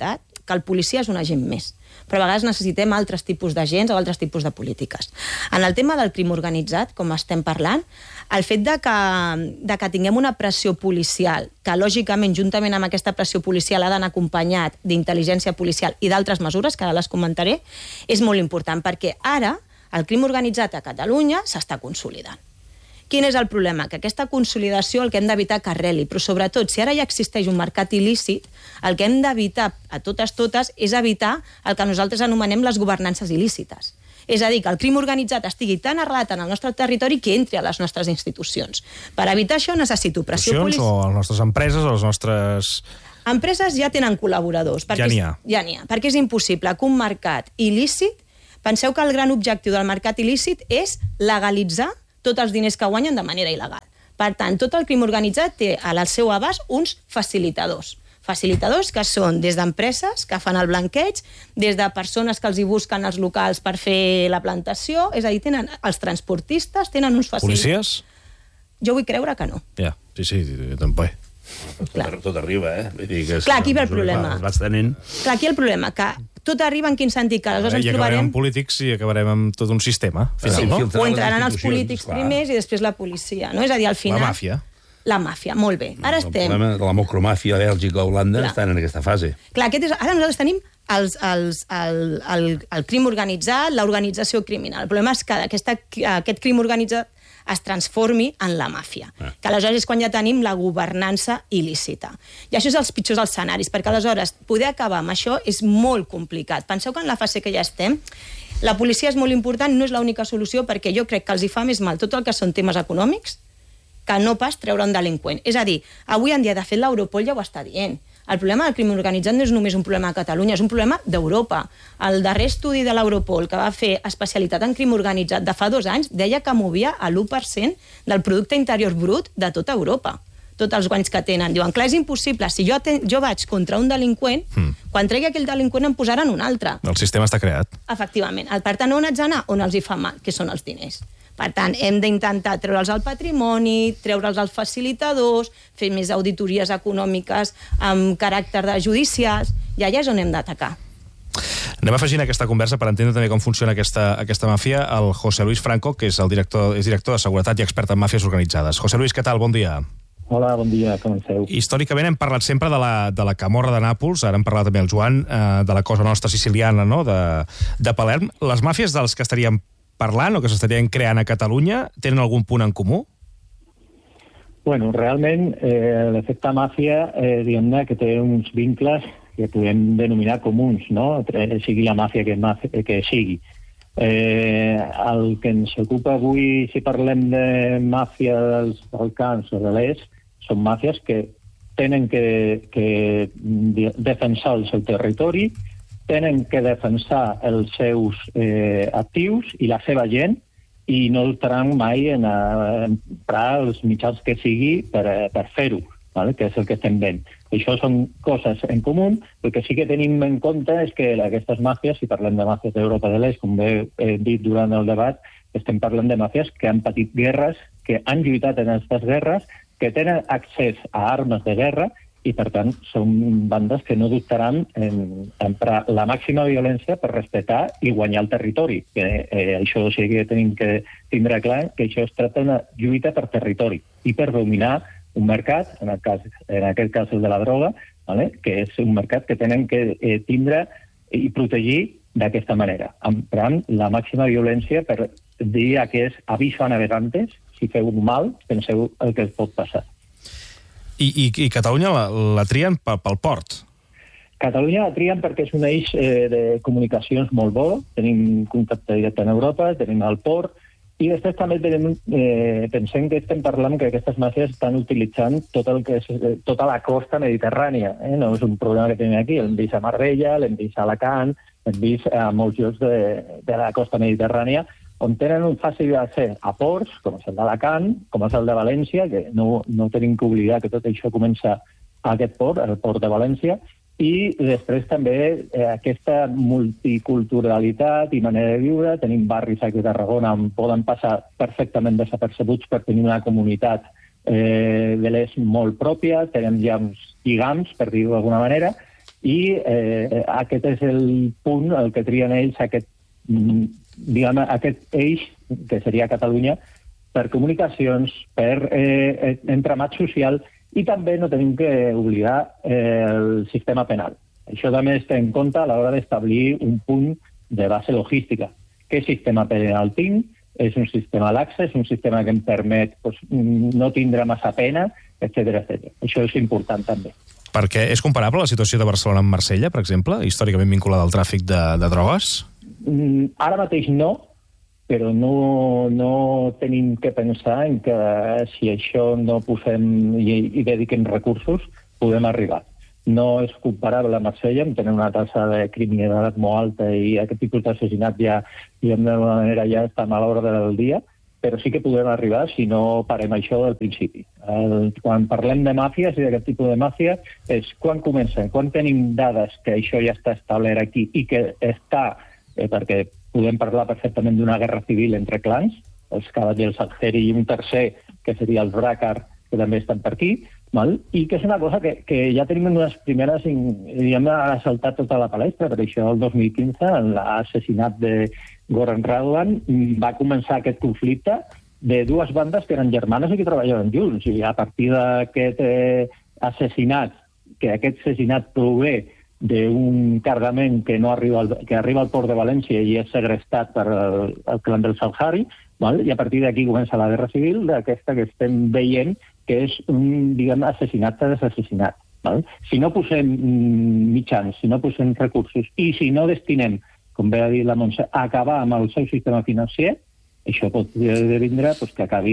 que el policia és un agent més. Però a vegades necessitem altres tipus d'agents o altres tipus de polítiques. En el tema del crim organitzat, com estem parlant, el fet de que, de que tinguem una pressió policial, que lògicament, juntament amb aquesta pressió policial, ha d'anar acompanyat d'intel·ligència policial i d'altres mesures, que ara les comentaré, és molt important, perquè ara el crim organitzat a Catalunya s'està consolidant. Quin és el problema? Que aquesta consolidació el que hem d'evitar que arreli, però sobretot, si ara ja existeix un mercat il·lícit, el que hem d'evitar a totes totes és evitar el que nosaltres anomenem les governances il·lícites. És a dir, que el crim organitzat estigui tan arrelat en el nostre territori que entri a les nostres institucions. Per evitar això necessito pressió policial. O a les nostres empreses, o les nostres... Empreses ja tenen col·laboradors. Ja n'hi ha. Ja n'hi ha, perquè és impossible que un mercat il·lícit... Penseu que el gran objectiu del mercat il·lícit és legalitzar tots els diners que guanyen de manera il·legal. Per tant, tot el crim organitzat té al seu abast uns facilitadors. Facilitadors que són des d'empreses que fan el blanqueig, des de persones que els hi busquen els locals per fer la plantació, és a dir, tenen els transportistes, tenen uns facilitadors. Policies? Jo vull creure que no. Ja, sí, sí, tampoc. Tot, tot arriba, eh? Vull dir que Clar, aquí ve el problema. Es va estenent. Clar, aquí el problema, que tot arriba en quin sentit, que aleshores ens I acabarem trobarem... amb polítics i acabarem amb tot un sistema, final, Sí, no? o entraran els polítics primers i després la policia, no? És a dir, al final... La màfia. La màfia, molt bé. Ara estem... El problema de la mocromàfia a Bèlgica, a Holanda, Clar. estan en aquesta fase. Clar, aquest és... ara nosaltres tenim els, els, el, el, el crim organitzat, l'organització criminal. El problema és que aquesta, aquest crim organitzat es transformi en la màfia, ah. que aleshores és quan ja tenim la governança il·lícita. I això és els pitjors escenaris, perquè aleshores poder acabar amb això és molt complicat. Penseu que en la fase que ja estem, la policia és molt important, no és l'única solució, perquè jo crec que els hi fa més mal tot el que són temes econòmics que no pas treure un delinqüent. És a dir, avui en dia, de fet, l'Europol ja ho està dient. El problema del crim organitzat no és només un problema de Catalunya, és un problema d'Europa. El darrer estudi de l'Europol, que va fer especialitat en crim organitzat de fa dos anys, deia que movia l'u per cent del producte interior brut de tota Europa. Tots els guanys que tenen. Diuen, clar, és impossible. Si jo, ten... jo vaig contra un delinqüent, mm. quan tregui aquell delinqüent em posaran un altre. El sistema està creat. Efectivament. Per tant, on haig d'anar? On els hi fa mal, que són els diners. Per tant, hem d'intentar treure'ls el patrimoni, treure'ls els facilitadors, fer més auditories econòmiques amb caràcter de judicials, i allà és on hem d'atacar. Anem afegint aquesta conversa per entendre també com funciona aquesta, aquesta màfia el José Luis Franco, que és el director, és director de Seguretat i expert en màfies organitzades. José Luis, què tal? Bon dia. Hola, bon dia, com esteu? Històricament hem parlat sempre de la, de la camorra de Nàpols, ara hem parlat també el Joan, eh, de la cosa nostra siciliana, no?, de, de Palerm. Les màfies dels que estaríem parlant o que s'estarien creant a Catalunya tenen algun punt en comú? Bueno, realment eh, l'efecte màfia, eh, diguem-ne, que té uns vincles que podem denominar comuns, no? Sigui la màfia que, màfia, que sigui. Eh, el que ens ocupa avui, si parlem de màfia dels Balcans o de l'Est, són màfies que tenen que, que defensar el seu territori, tenen que defensar els seus eh, actius i la seva gent, i no dubtaran mai en emprar els mitjans que sigui per, per fer-ho, ¿vale? Que és el que estem veient. Això són coses en comú. El que sí que tenim en compte és que aquestes màfies, si parlem de màfies d'Europa de l'Est, com bé he dit durant el debat, estem parlant de màfies que han patit guerres, que han lluitat en aquestes guerres, que tenen accés a armes de guerra, i, per tant, són bandes que no dubtaran en emprar la màxima violència per respectar i guanyar el territori. Que, eh, això sí que tenim que tindre clar que això es tracta d'una lluita per territori i per dominar un mercat, en, el cas, en aquest cas el de la droga, ¿vale? Que és un mercat que tenen que eh, tindre i protegir d'aquesta manera, emprant la màxima violència per dir a que és aviso a navegantes, si feu un mal, penseu el que es pot passar. I, i, i Catalunya la, la trien pel, pel port? Catalunya la trien perquè és un eix eh, de comunicacions molt bo, tenim contacte directe en Europa, tenim el port, i després també tenim, eh, pensem que estem parlant que aquestes màfies estan utilitzant tot el que és, eh, tota la costa mediterrània. Eh? No és un problema que tenim aquí, l'hem vist a Marbella, l'hem vist a Alacant, l'hem vist a molts llocs de, de la costa mediterrània, on tenen un fàcil d'accés a ports, com és el d'Alacant, com és el de València, que no, no tenim que oblidar que tot això comença a aquest port, el port de València, i després també eh, aquesta multiculturalitat i manera de viure. Tenim barris aquí a Tarragona on poden passar perfectament desapercebuts per tenir una comunitat eh, de l'est molt pròpia, tenim ja uns lligams, per dir-ho d'alguna manera, I eh, aquest és el punt, el que trien ells, aquest, diguem, aquest eix, que seria Catalunya, per comunicacions, per eh, entramat social, i també no tenim que oblidar eh, el sistema penal. Això també es té en compte a l'hora d'establir un punt de base logística. Què sistema penal tinc? És un sistema laxe, és un sistema que em permet pues, no tindre massa pena, etcètera, etcètera. Això és important també. Perquè és comparable la situació de Barcelona amb Marsella, per exemple, històricament vinculada al tràfic de, de drogues? Mm, ara mateix no, però no, no tenim que pensar en que si això no posem i, i dediquem recursos, podem arribar. No és comparable a Marsella, amb tenir una tassa de criminalitat molt alta i aquest tipus d'assassinat ja, d'una manera, ja està a l'ordre del dia, però sí que podem arribar si no parem això del principi. El, quan parlem de màfies i d'aquest tipus de màfia, és quan comencen, quan tenim dades que això ja està establert aquí i que està, eh, perquè podem parlar perfectament d'una guerra civil entre clans, els Cavallers Algeri i un tercer, que seria els Brácar, que també estan per aquí, val? I que és una cosa que, que ja tenim unes primeres, diguem, ha saltat tota la palestra, per això el dos mil quinze, en l'assassinat de Goran Radovan, va començar aquest conflicte de dues bandes que eren germanes i que treballaven junts, i a partir d'aquest eh, assassinat, que aquest assassinat prové d'un cargament que no arriba al, que arriba al port de València i és segrestat per el, el clan del Salhari, val? I a partir d'aquí comença la guerra civil, d'aquesta que estem veient, que és un, diguem, assassinat tras assassinat. Val? Si no posem mitjans, si no posem recursos i si no destinem, com ve a dir la Montse, a acabar amb el seu sistema financer, això pot vindre pues, que acabi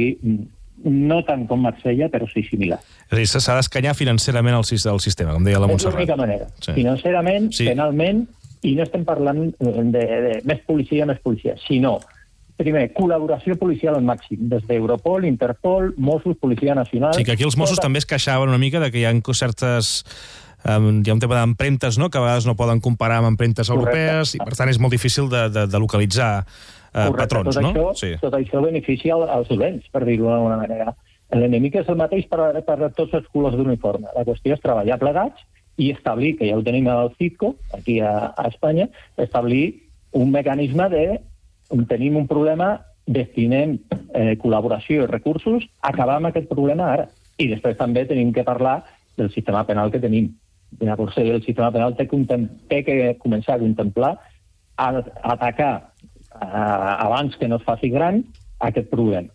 no tant com Marsella, però sí similar. És a dir, s'ha d'escanyar financerament el, el sistema, com deia la Montserrat. És l'única manera. Sí. Financerament, sí. Penalment, i no estem parlant de, de, de més policia, més policia, sinó, primer, col·laboració policial al màxim, des d'Europol, Interpol, Mossos, Policia Nacional... Sí, que aquí els Mossos tota... també es queixaven una mica de que hi ha certes... Um, hi ha un tema d'empremtes, no?, que a vegades no poden comparar amb empremtes europees, correcte. I per tant és molt difícil de, de, de localitzar uh, patrons, tot no? Això, sí. Tot això beneficia als dolents, per dir-ho d'alguna manera. L'enemic és el mateix per, per tots els colors d'uniforme. La qüestió és treballar plegats i establir, que ja ho tenim al CITCO, aquí a, a Espanya, establir un mecanisme de, on tenim un problema, destinem eh, col·laboració i recursos, acabar amb aquest problema ara. I després també tenim que parlar del sistema penal que tenim. Llavors, el sistema penal té, té que començar a contemplar a, a atacar a, abans que no es faci gran aquest problema.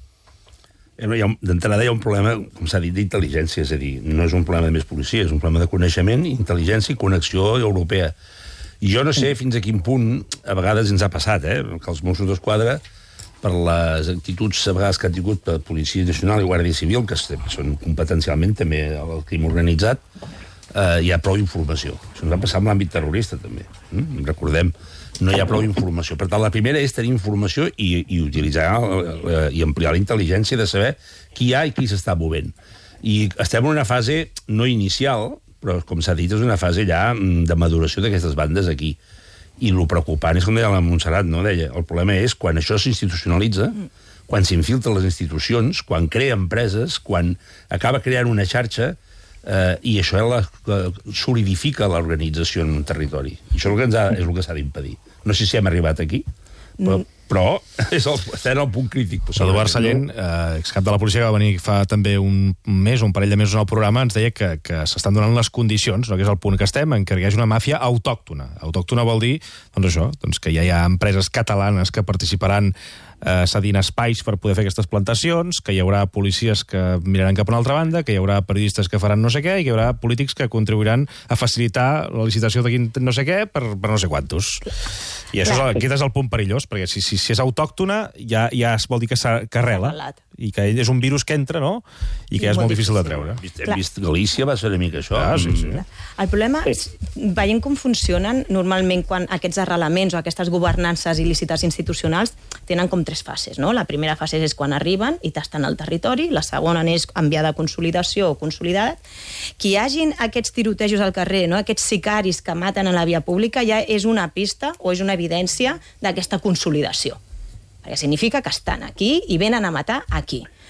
D'entrada hi ha un problema, com s'ha dit, d'intel·ligència, és a dir, no és un problema de més policia, és un problema de coneixement, intel·ligència i connexió europea. I jo no sé fins a quin punt, a vegades ens ha passat, eh, que els Mossos d'Esquadra, per les actituds a vegades que han tingut per Policia Nacional i Guàrdia Civil, que són competencialment també el crim organitzat, eh, hi ha prou informació. Això ens va passar amb l'àmbit terrorista, també. Mm? Recordem, no hi ha prou informació. Per tant, la primera és tenir informació i, i utilitzar eh, i ampliar la intel·ligència de saber qui hi ha i qui s'està movent. I estem en una fase no inicial, però, com s'ha dit, és una fase ja de maduració d'aquestes bandes aquí. I el preocupant és, com deia la Montserrat, no? Deia, el problema és quan això s'institucionalitza, quan s'infiltra les institucions, quan crea empreses, quan acaba creant una xarxa, eh, i això la, la, solidifica l'organització en un territori. I això és el que ens ha, és el que s'ha d'impedir. No sé si hem arribat aquí, però, però és el, està en el punt crític. Eduard Sallent, eh, excap de la policia, que va venir fa també un mes, un parell de mesos en el programa, ens deia que, que s'estan donant les condicions, no, que és el punt que estem, en què hi hagi una màfia autòctona. Autòctona vol dir, doncs això, doncs que ja hi ha empreses catalanes que participaran eh, cedint espais per poder fer aquestes plantacions, que hi haurà policies que miraran cap a una altra banda, que hi haurà periodistes que faran no sé què, i que hi haurà polítics que contribuiran a facilitar la licitació de no sé què per, per no sé quantos. I això és, aquest és el punt perillós, perquè si, si, si és autòctona ja, ja es vol dir que, que arrela, i que és un virus que entra, no?, i que ja és molt difícil de treure. Hem vist Galícia, va ser una mica això. Ah, sí, sí. El problema és, veient com funcionen, normalment quan aquests arrelaments o aquestes governances il·lícites institucionals tenen com tres fases, no? La primera fase és quan arriben i tasten el territori, la segona és enviada a consolidació o consolidada. Que hi hagin aquests tirotejos al carrer, no?, aquests sicaris que maten a la via pública, ja és una pista o és una evidència d'aquesta consolidació. Perquè significa que estan aquí i venen a matar aquí.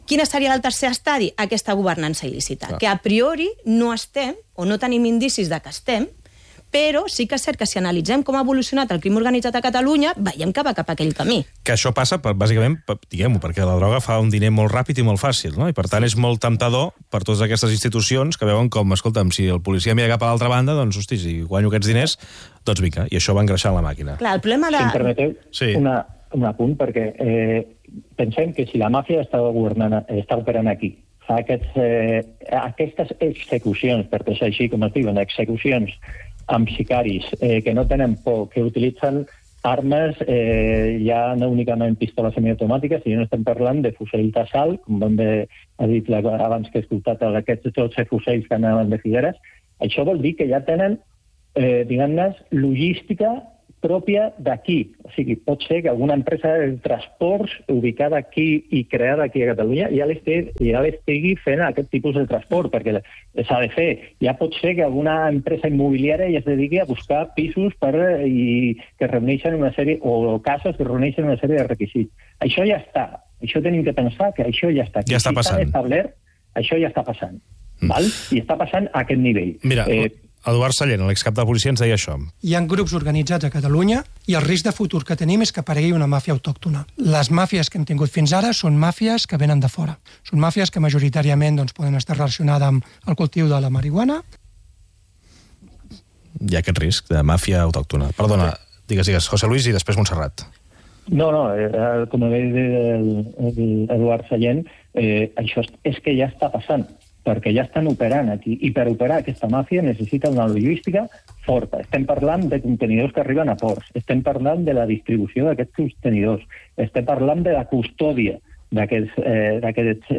Quin seria el tercer estadi? Aquesta governança il·lícita, que a priori no estem, o no tenim indicis de que estem, però sí que és cert que si analitzem com ha evolucionat el crim organitzat a Catalunya, veiem que va cap a aquell camí. Que això passa, per, bàsicament, per, diguem-ho, perquè la droga fa un diner molt ràpid i molt fàcil, no? I per tant és molt temptador per totes aquestes institucions que veuen com, escolta'm, si el policia mira cap a l'altra banda, doncs, hosti, si guanyo aquests diners, doncs vinga, i això va engreixant la màquina. Clar, el problema de... Si em permeteu, sí. una, un apunt, perquè eh, pensem que si la màfia està, governant, està operant aquí, fa aquests, eh, aquestes execucions, perquè és així com es diuen, execucions amb sicaris eh, que no tenen por, que utilitzen armes eh, ja no únicament pistoles semiautomàtiques, sinó estem parlant de fusells d'assalt, com vam bé ha dit la, abans que he escoltat aquests dotze fusells que anaven de Figueres. Això vol dir que ja tenen, eh, diguem-ne, logística pròpia d'aquí. O sigui, pot ser que alguna empresa de transports ubicada aquí i creada aquí a Catalunya ja l'estigui, ja l'estigui fent aquest tipus de transport, perquè s'ha de fer. Ja pot ser que alguna empresa immobiliària ja es dediqui a buscar pisos per, i que reuneixen una sèrie, o cases que reuneixen una sèrie de requisits. Això ja està. Això tenim que pensar que això ja està. Ja està passant. Si s'ha establert, això ja està passant. Mm. Val? I està passant a aquest nivell. Mira, eh, Eduard Sallent, l'excap de la policia, ens deia això. Hi ha grups organitzats a Catalunya i el risc de futur que tenim és que aparegui una màfia autòctona. Les màfies que hem tingut fins ara són màfies que venen de fora. Són màfies que majoritàriament doncs, poden estar relacionades amb el cultiu de la marihuana. Hi ha aquest risc de màfia autòctona. Perdona, digues, digues, José Luis i després Montserrat. No, no, eh, com ha dit Eduard Sallent, eh, això és que ja està passant, perquè ja estan operant aquí, i per operar aquesta màfia necessita una logística forta. Estem parlant de contenidors que arriben a ports, estem parlant de la distribució d'aquests contenidors, estem parlant de la custòdia d'aquests eh, d'aquests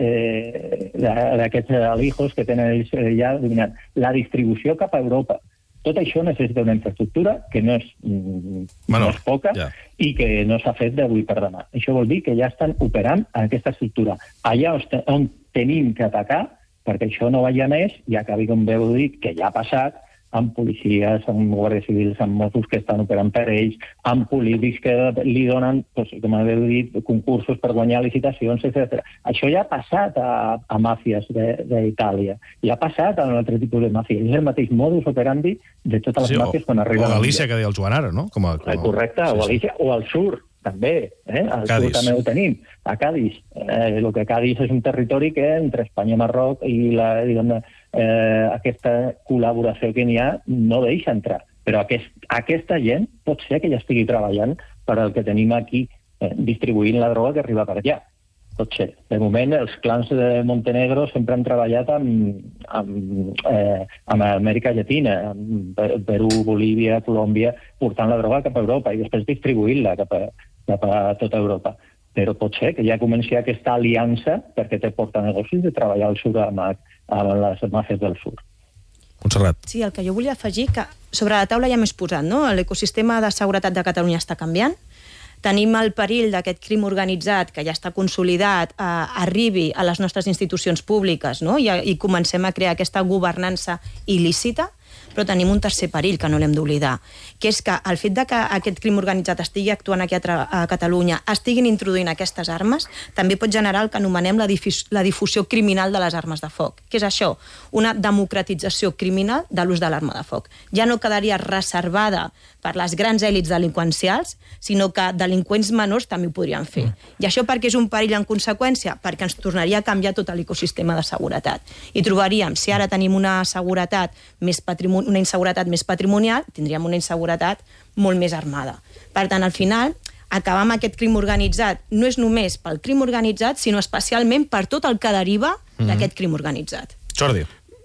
eh, alijos que tenen ells ja dominant, la distribució cap a Europa. Tot això necessita una infraestructura que no és, mm, bueno, no és poca ja. I que no s'ha fet d'avui per demà. Això vol dir que ja estan operant aquesta estructura. Allà on tenim que atacar, perquè això no vagi a més i acabi, com veu dir, que ja ha passat, amb policies, amb guàrdies civils, amb Mossos que estan operant per ells, amb polítics que li donen, doncs, com heu dit, concursos per guanyar licitacions, etcètera. Això ja ha passat a, a màfies d'Itàlia, ja ha passat a un altre tipus de màfia. És el mateix modus operandi de totes les sí, màfies quan arriben. O a Galícia, que deia el Joan ara, no? Com a, com a... Correcte, sí, o a Galícia, sí. O al sur, també. Eh? Al Cádiz. Sur també ho tenim, a Cádiz. Eh, el que Cádiz és un territori que entre Espanya i Marroc i la, diguem, eh, aquesta col·laboració que n'hi ha no deixa entrar. Però aquest, aquesta gent pot ser que ja estigui treballant per al que tenim aquí, eh, distribuint la droga que arriba per allà. Pot ser. De moment, els clans de Montenegro sempre han treballat amb, amb, eh, amb Amèrica Llatina, amb Perú, Bolívia, Colòmbia, portant la droga cap a Europa i després distribuint-la cap a, cap a tota Europa. Però pot ser que ja comenci aquesta aliança, perquè té porta negocis, de treballar al sud amb, amb les màfies del sud. Montserrat. Sí, el que jo volia afegir, que sobre la taula ja m'he posat, no? L'ecosistema de seguretat de Catalunya està canviant. Tenim el perill d'aquest crim organitzat que ja està consolidat, eh, arribi a les nostres institucions públiques, no? I, i comencem a crear aquesta governança il·lícita, però tenim un tercer perill que no l'hem d'oblidar, que és que el fet de que aquest crim organitzat estigui actuant aquí a, a Catalunya, estiguin introduint aquestes armes, també pot generar el que anomenem la, difus la difusió criminal de les armes de foc. Què és això? Una democratització criminal de l'ús de l'arma de foc. Ja no quedaria reservada per les grans èlits delinqüencials, sinó que delinqüents menors també ho podrien fer. Mm. I això perquè és un perill en conseqüència? Perquè ens tornaria a canviar tot l'ecosistema de seguretat. I trobaríem, si ara tenim una seguretat més patrimonial, una inseguretat més patrimonial, tindríem una inseguretat molt més armada. Per tant, al final, acabar amb aquest crim organitzat no és només pel crim organitzat, sinó especialment per tot el que deriva mm-hmm. d'aquest crim organitzat. Jordi.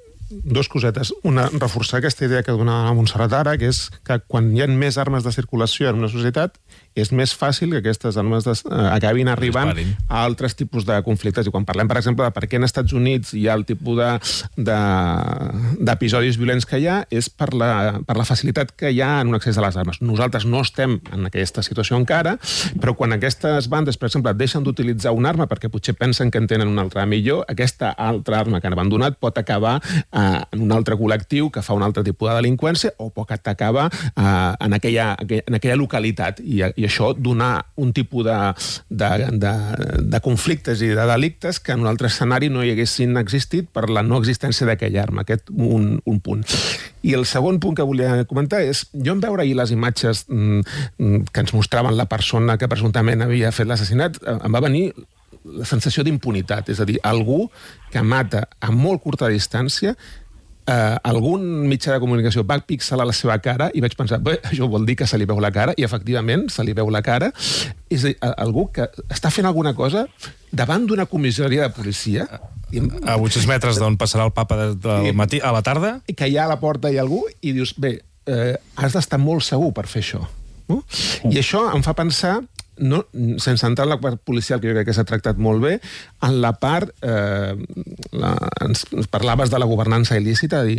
Dos cosetes. Una, reforçar aquesta idea que donava la Montserrat ara, que és que quan hi ha més armes de circulació en una societat, és més fàcil que aquestes armes des, eh, acabin arribant a altres tipus de conflictes. I quan parlem, per exemple, de per què en Estats Units hi ha el tipus d'episodis de, de, violents que hi ha, és per la, per la facilitat que hi ha en un accés a les armes. Nosaltres no estem en aquesta situació encara, però quan aquestes bandes, per exemple, deixen d'utilitzar una arma perquè potser pensen que en tenen una altra millor, aquesta altra arma que han abandonat pot acabar en un altre col·lectiu que fa un altre tipus de delinqüència o que t'acaba en aquella, en aquella localitat. I, i això donar un tipus de, de, de, de conflictes i de delictes que en un altre escenari no hi haguessin existit per la no existència d'aquella arma. Aquest un, un punt. I el segon punt que volia comentar és, jo en veure ahir les imatges mm, que ens mostraven la persona que presumptament havia fet l'assassinat, em va venir la sensació d'impunitat, és a dir, algú que mata a molt curta distància, eh, algun mitjà de comunicació va pixelar la seva cara i vaig pensar, bé, això vol dir que se li veu la cara, i efectivament se li veu la cara. És a dir, algú que està fent alguna cosa davant d'una comissaria de policia. A vuit-cents metres d'on passarà el papa del matí a la tarda. I que hi ha a la porta hi ha algú i dius, bé, eh, has d'estar molt segur per fer això. No? I això em fa pensar, no, sense entrar en la part policial, que jo crec que s'ha tractat molt bé, en la part, eh, la, ens, ens parlaves de la governança il·lícita, de dir,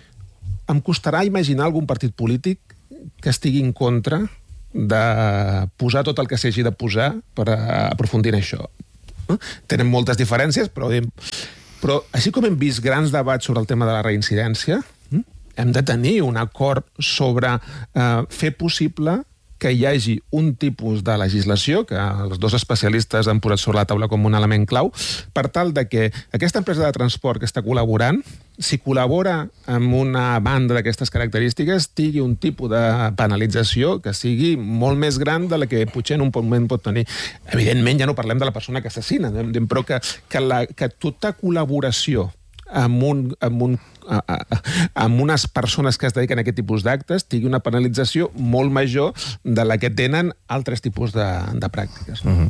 em costarà imaginar algun partit polític que estigui en contra de posar tot el que s'hagi de posar per aprofundir en això. No? Tenen moltes diferències, però, però així com hem vist grans debats sobre el tema de la reincidència, hem de tenir un acord sobre eh, fer possible que hi hagi un tipus de legislació, que els dos especialistes han posat sobre la taula com un element clau, per tal de que aquesta empresa de transport que està col·laborant, si col·labora amb una banda d'aquestes característiques, tingui un tipus de penalització que sigui molt més gran de la que potser en un moment pot tenir. Evidentment, ja no parlem de la persona que assassina, però que, que, la, que tota col·laboració amb, un, amb, un, a, a, amb unes persones que es dediquen a aquest tipus d'actes tingui una penalització molt major de la que tenen altres tipus de, de pràctiques. No,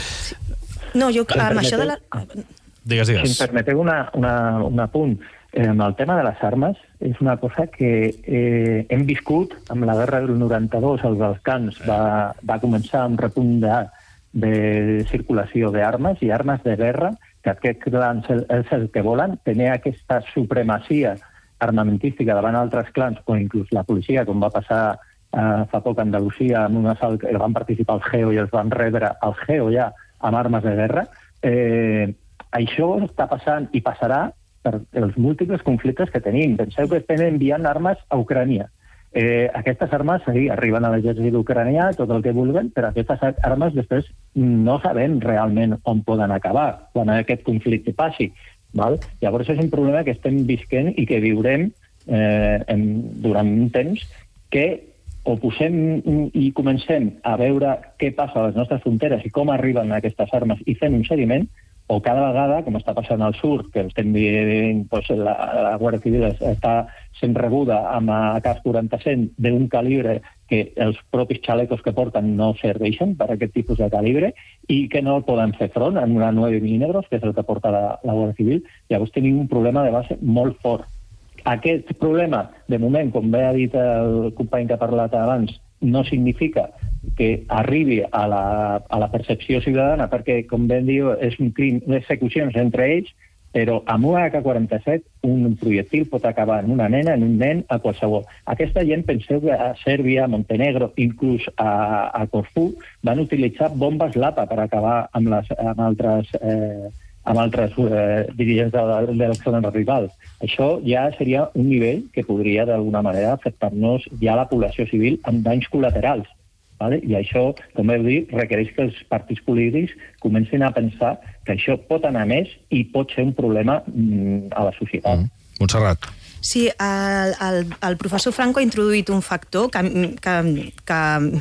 mm-hmm. no jo, amb això de la... Digues, digues. Si em permeteu una, una, un apunt, eh, amb el tema de les armes, és una cosa que eh, hem viscut amb la guerra del noranta-dos, als Balcans va, va començar un repunt de, de circulació d'armes i armes de guerra, que aquests clans és el que volen, tenir aquesta supremacia armamentística davant altres clans, o inclús la policia, com va passar eh, fa poc a Andalusia, amb un assalt que van participar al G E O i els van rebre al G E O ja amb armes de guerra. Eh, això està passant i passarà per els múltiples conflictes que tenim. Penseu que estem enviant armes a Ucrània. Eh, aquestes armes sí, arriben a l'exèrcit ucranià, tot el que vulguen, però aquestes armes després no sabem realment on poden acabar quan aquest conflicte passi. Val? Llavors és un problema que estem visquent i que viurem eh, en, durant un temps que o posem i comencem a veure què passa a les nostres fronteres i com arriben aquestes armes i fem un seguiment, o cada vegada, com està passant al sud, que estem dient, doncs, la, la Guàrdia Civil està sent rebuda amb A K quaranta-set d'un calibre que els propis xalecos que porten no serveixen per a aquest tipus de calibre i que no poden fer front en una nueve milímetros, que és el que porta la, la Guàrdia Civil. Llavors tenim un problema de base molt fort. Aquest problema, de moment, com bé ha dit el company que ha parlat abans, no significa que arribi a la, a la percepció ciutadana, perquè, com ben diu, és un crim, execucions entre ells, però amb una A K quaranta-set un projectil pot acabar en una nena, en un nen, a qualsevol. Aquesta gent, penseu que a Sèrbia, a Montenegro, inclús a, a Corfú, van utilitzar bombes Lapa per acabar amb, les, amb altres... Eh, amb altres eh, dirigents de, de, de les zones rivals. Això ja seria un nivell que podria d'alguna manera afectar-nos ja a la població civil amb danys col·laterals. Vale? I això, com heu dit, requereix que els partits polítics comencin a pensar que això pot anar més i pot ser un problema mm, a la societat. Mm. Montserrat. Sí, el, el, el professor Franco ha introduït un factor que, que, que,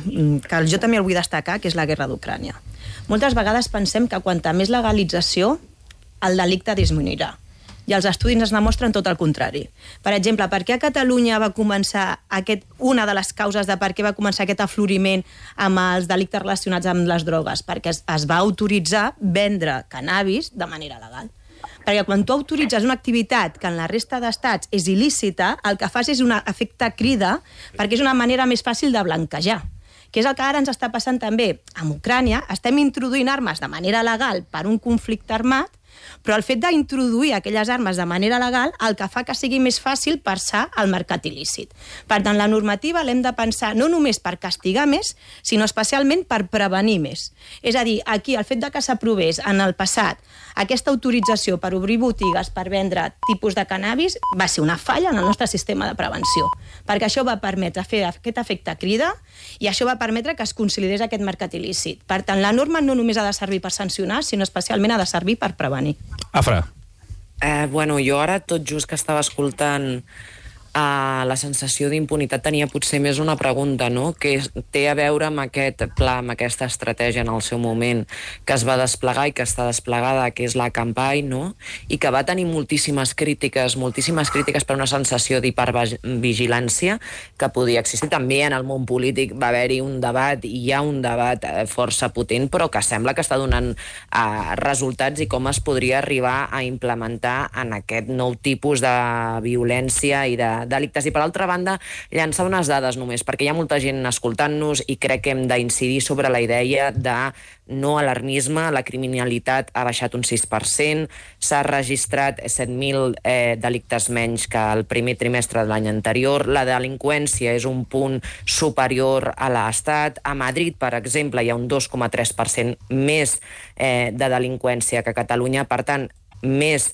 que jo també el vull destacar, que és la guerra d'Ucrània. Moltes vegades pensem que quanta més legalització, el delicte disminuirà. I els estudis ens demostren tot el contrari. Per exemple, per què a Catalunya va començar aquest, una de les causes de per què va començar aquest afloriment amb els delictes relacionats amb les drogues? Perquè es, es va autoritzar vendre cannabis de manera legal. Perquè quan tu autoritzes una activitat que en la resta d'estats és il·lícita, el que fas és un efecte crida perquè és una manera més fàcil de blanquejar. Que és el que ara ens està passant també amb Ucrània. Estem introduint armes de manera legal per un conflicte armat, Però el fet d'introduir aquelles armes de manera legal el que fa que sigui més fàcil passar al mercat il·lícit. Per tant, la normativa l'hem de pensar no només per castigar més, sinó especialment per prevenir més. És a dir, aquí el fet de que s'aprovés en el passat aquesta autorització per obrir botigues per vendre tipus de cannabis va ser una falla en el nostre sistema de prevenció, perquè això va permetre fer aquest efecte crida i això va permetre que es consolidés aquest mercat il·lícit. Per tant, la norma no només ha de servir per sancionar, sinó especialment ha de servir per prevenir. Afra. Eh, bueno, jo ara, tot just que estava escoltant Uh, la sensació d'impunitat tenia potser més una pregunta, no?, que té a veure amb aquest pla, amb aquesta estratègia en el seu moment que es va desplegar i que està desplegada, que és la campanya, no?, i que va tenir moltíssimes crítiques, moltíssimes crítiques per una sensació d'hipervigilància que podia existir. També en el món polític va haver-hi un debat, i hi ha un debat força potent, però que sembla que està donant uh, resultats i com es podria arribar a implementar en aquest nou tipus de violència i de delictes. I per altra banda, llançar unes dades només, perquè hi ha molta gent escoltant-nos i crec que hem d'incidir sobre la idea de no alarmisme. La criminalitat ha baixat un sis per cent, s'ha registrat set mil eh, delictes menys que el primer trimestre de l'any anterior, la delinqüència és un punt superior a l'Estat. A Madrid, per exemple, hi ha un dos coma tres per cent més eh, de delinqüència que a Catalunya. Per tant, més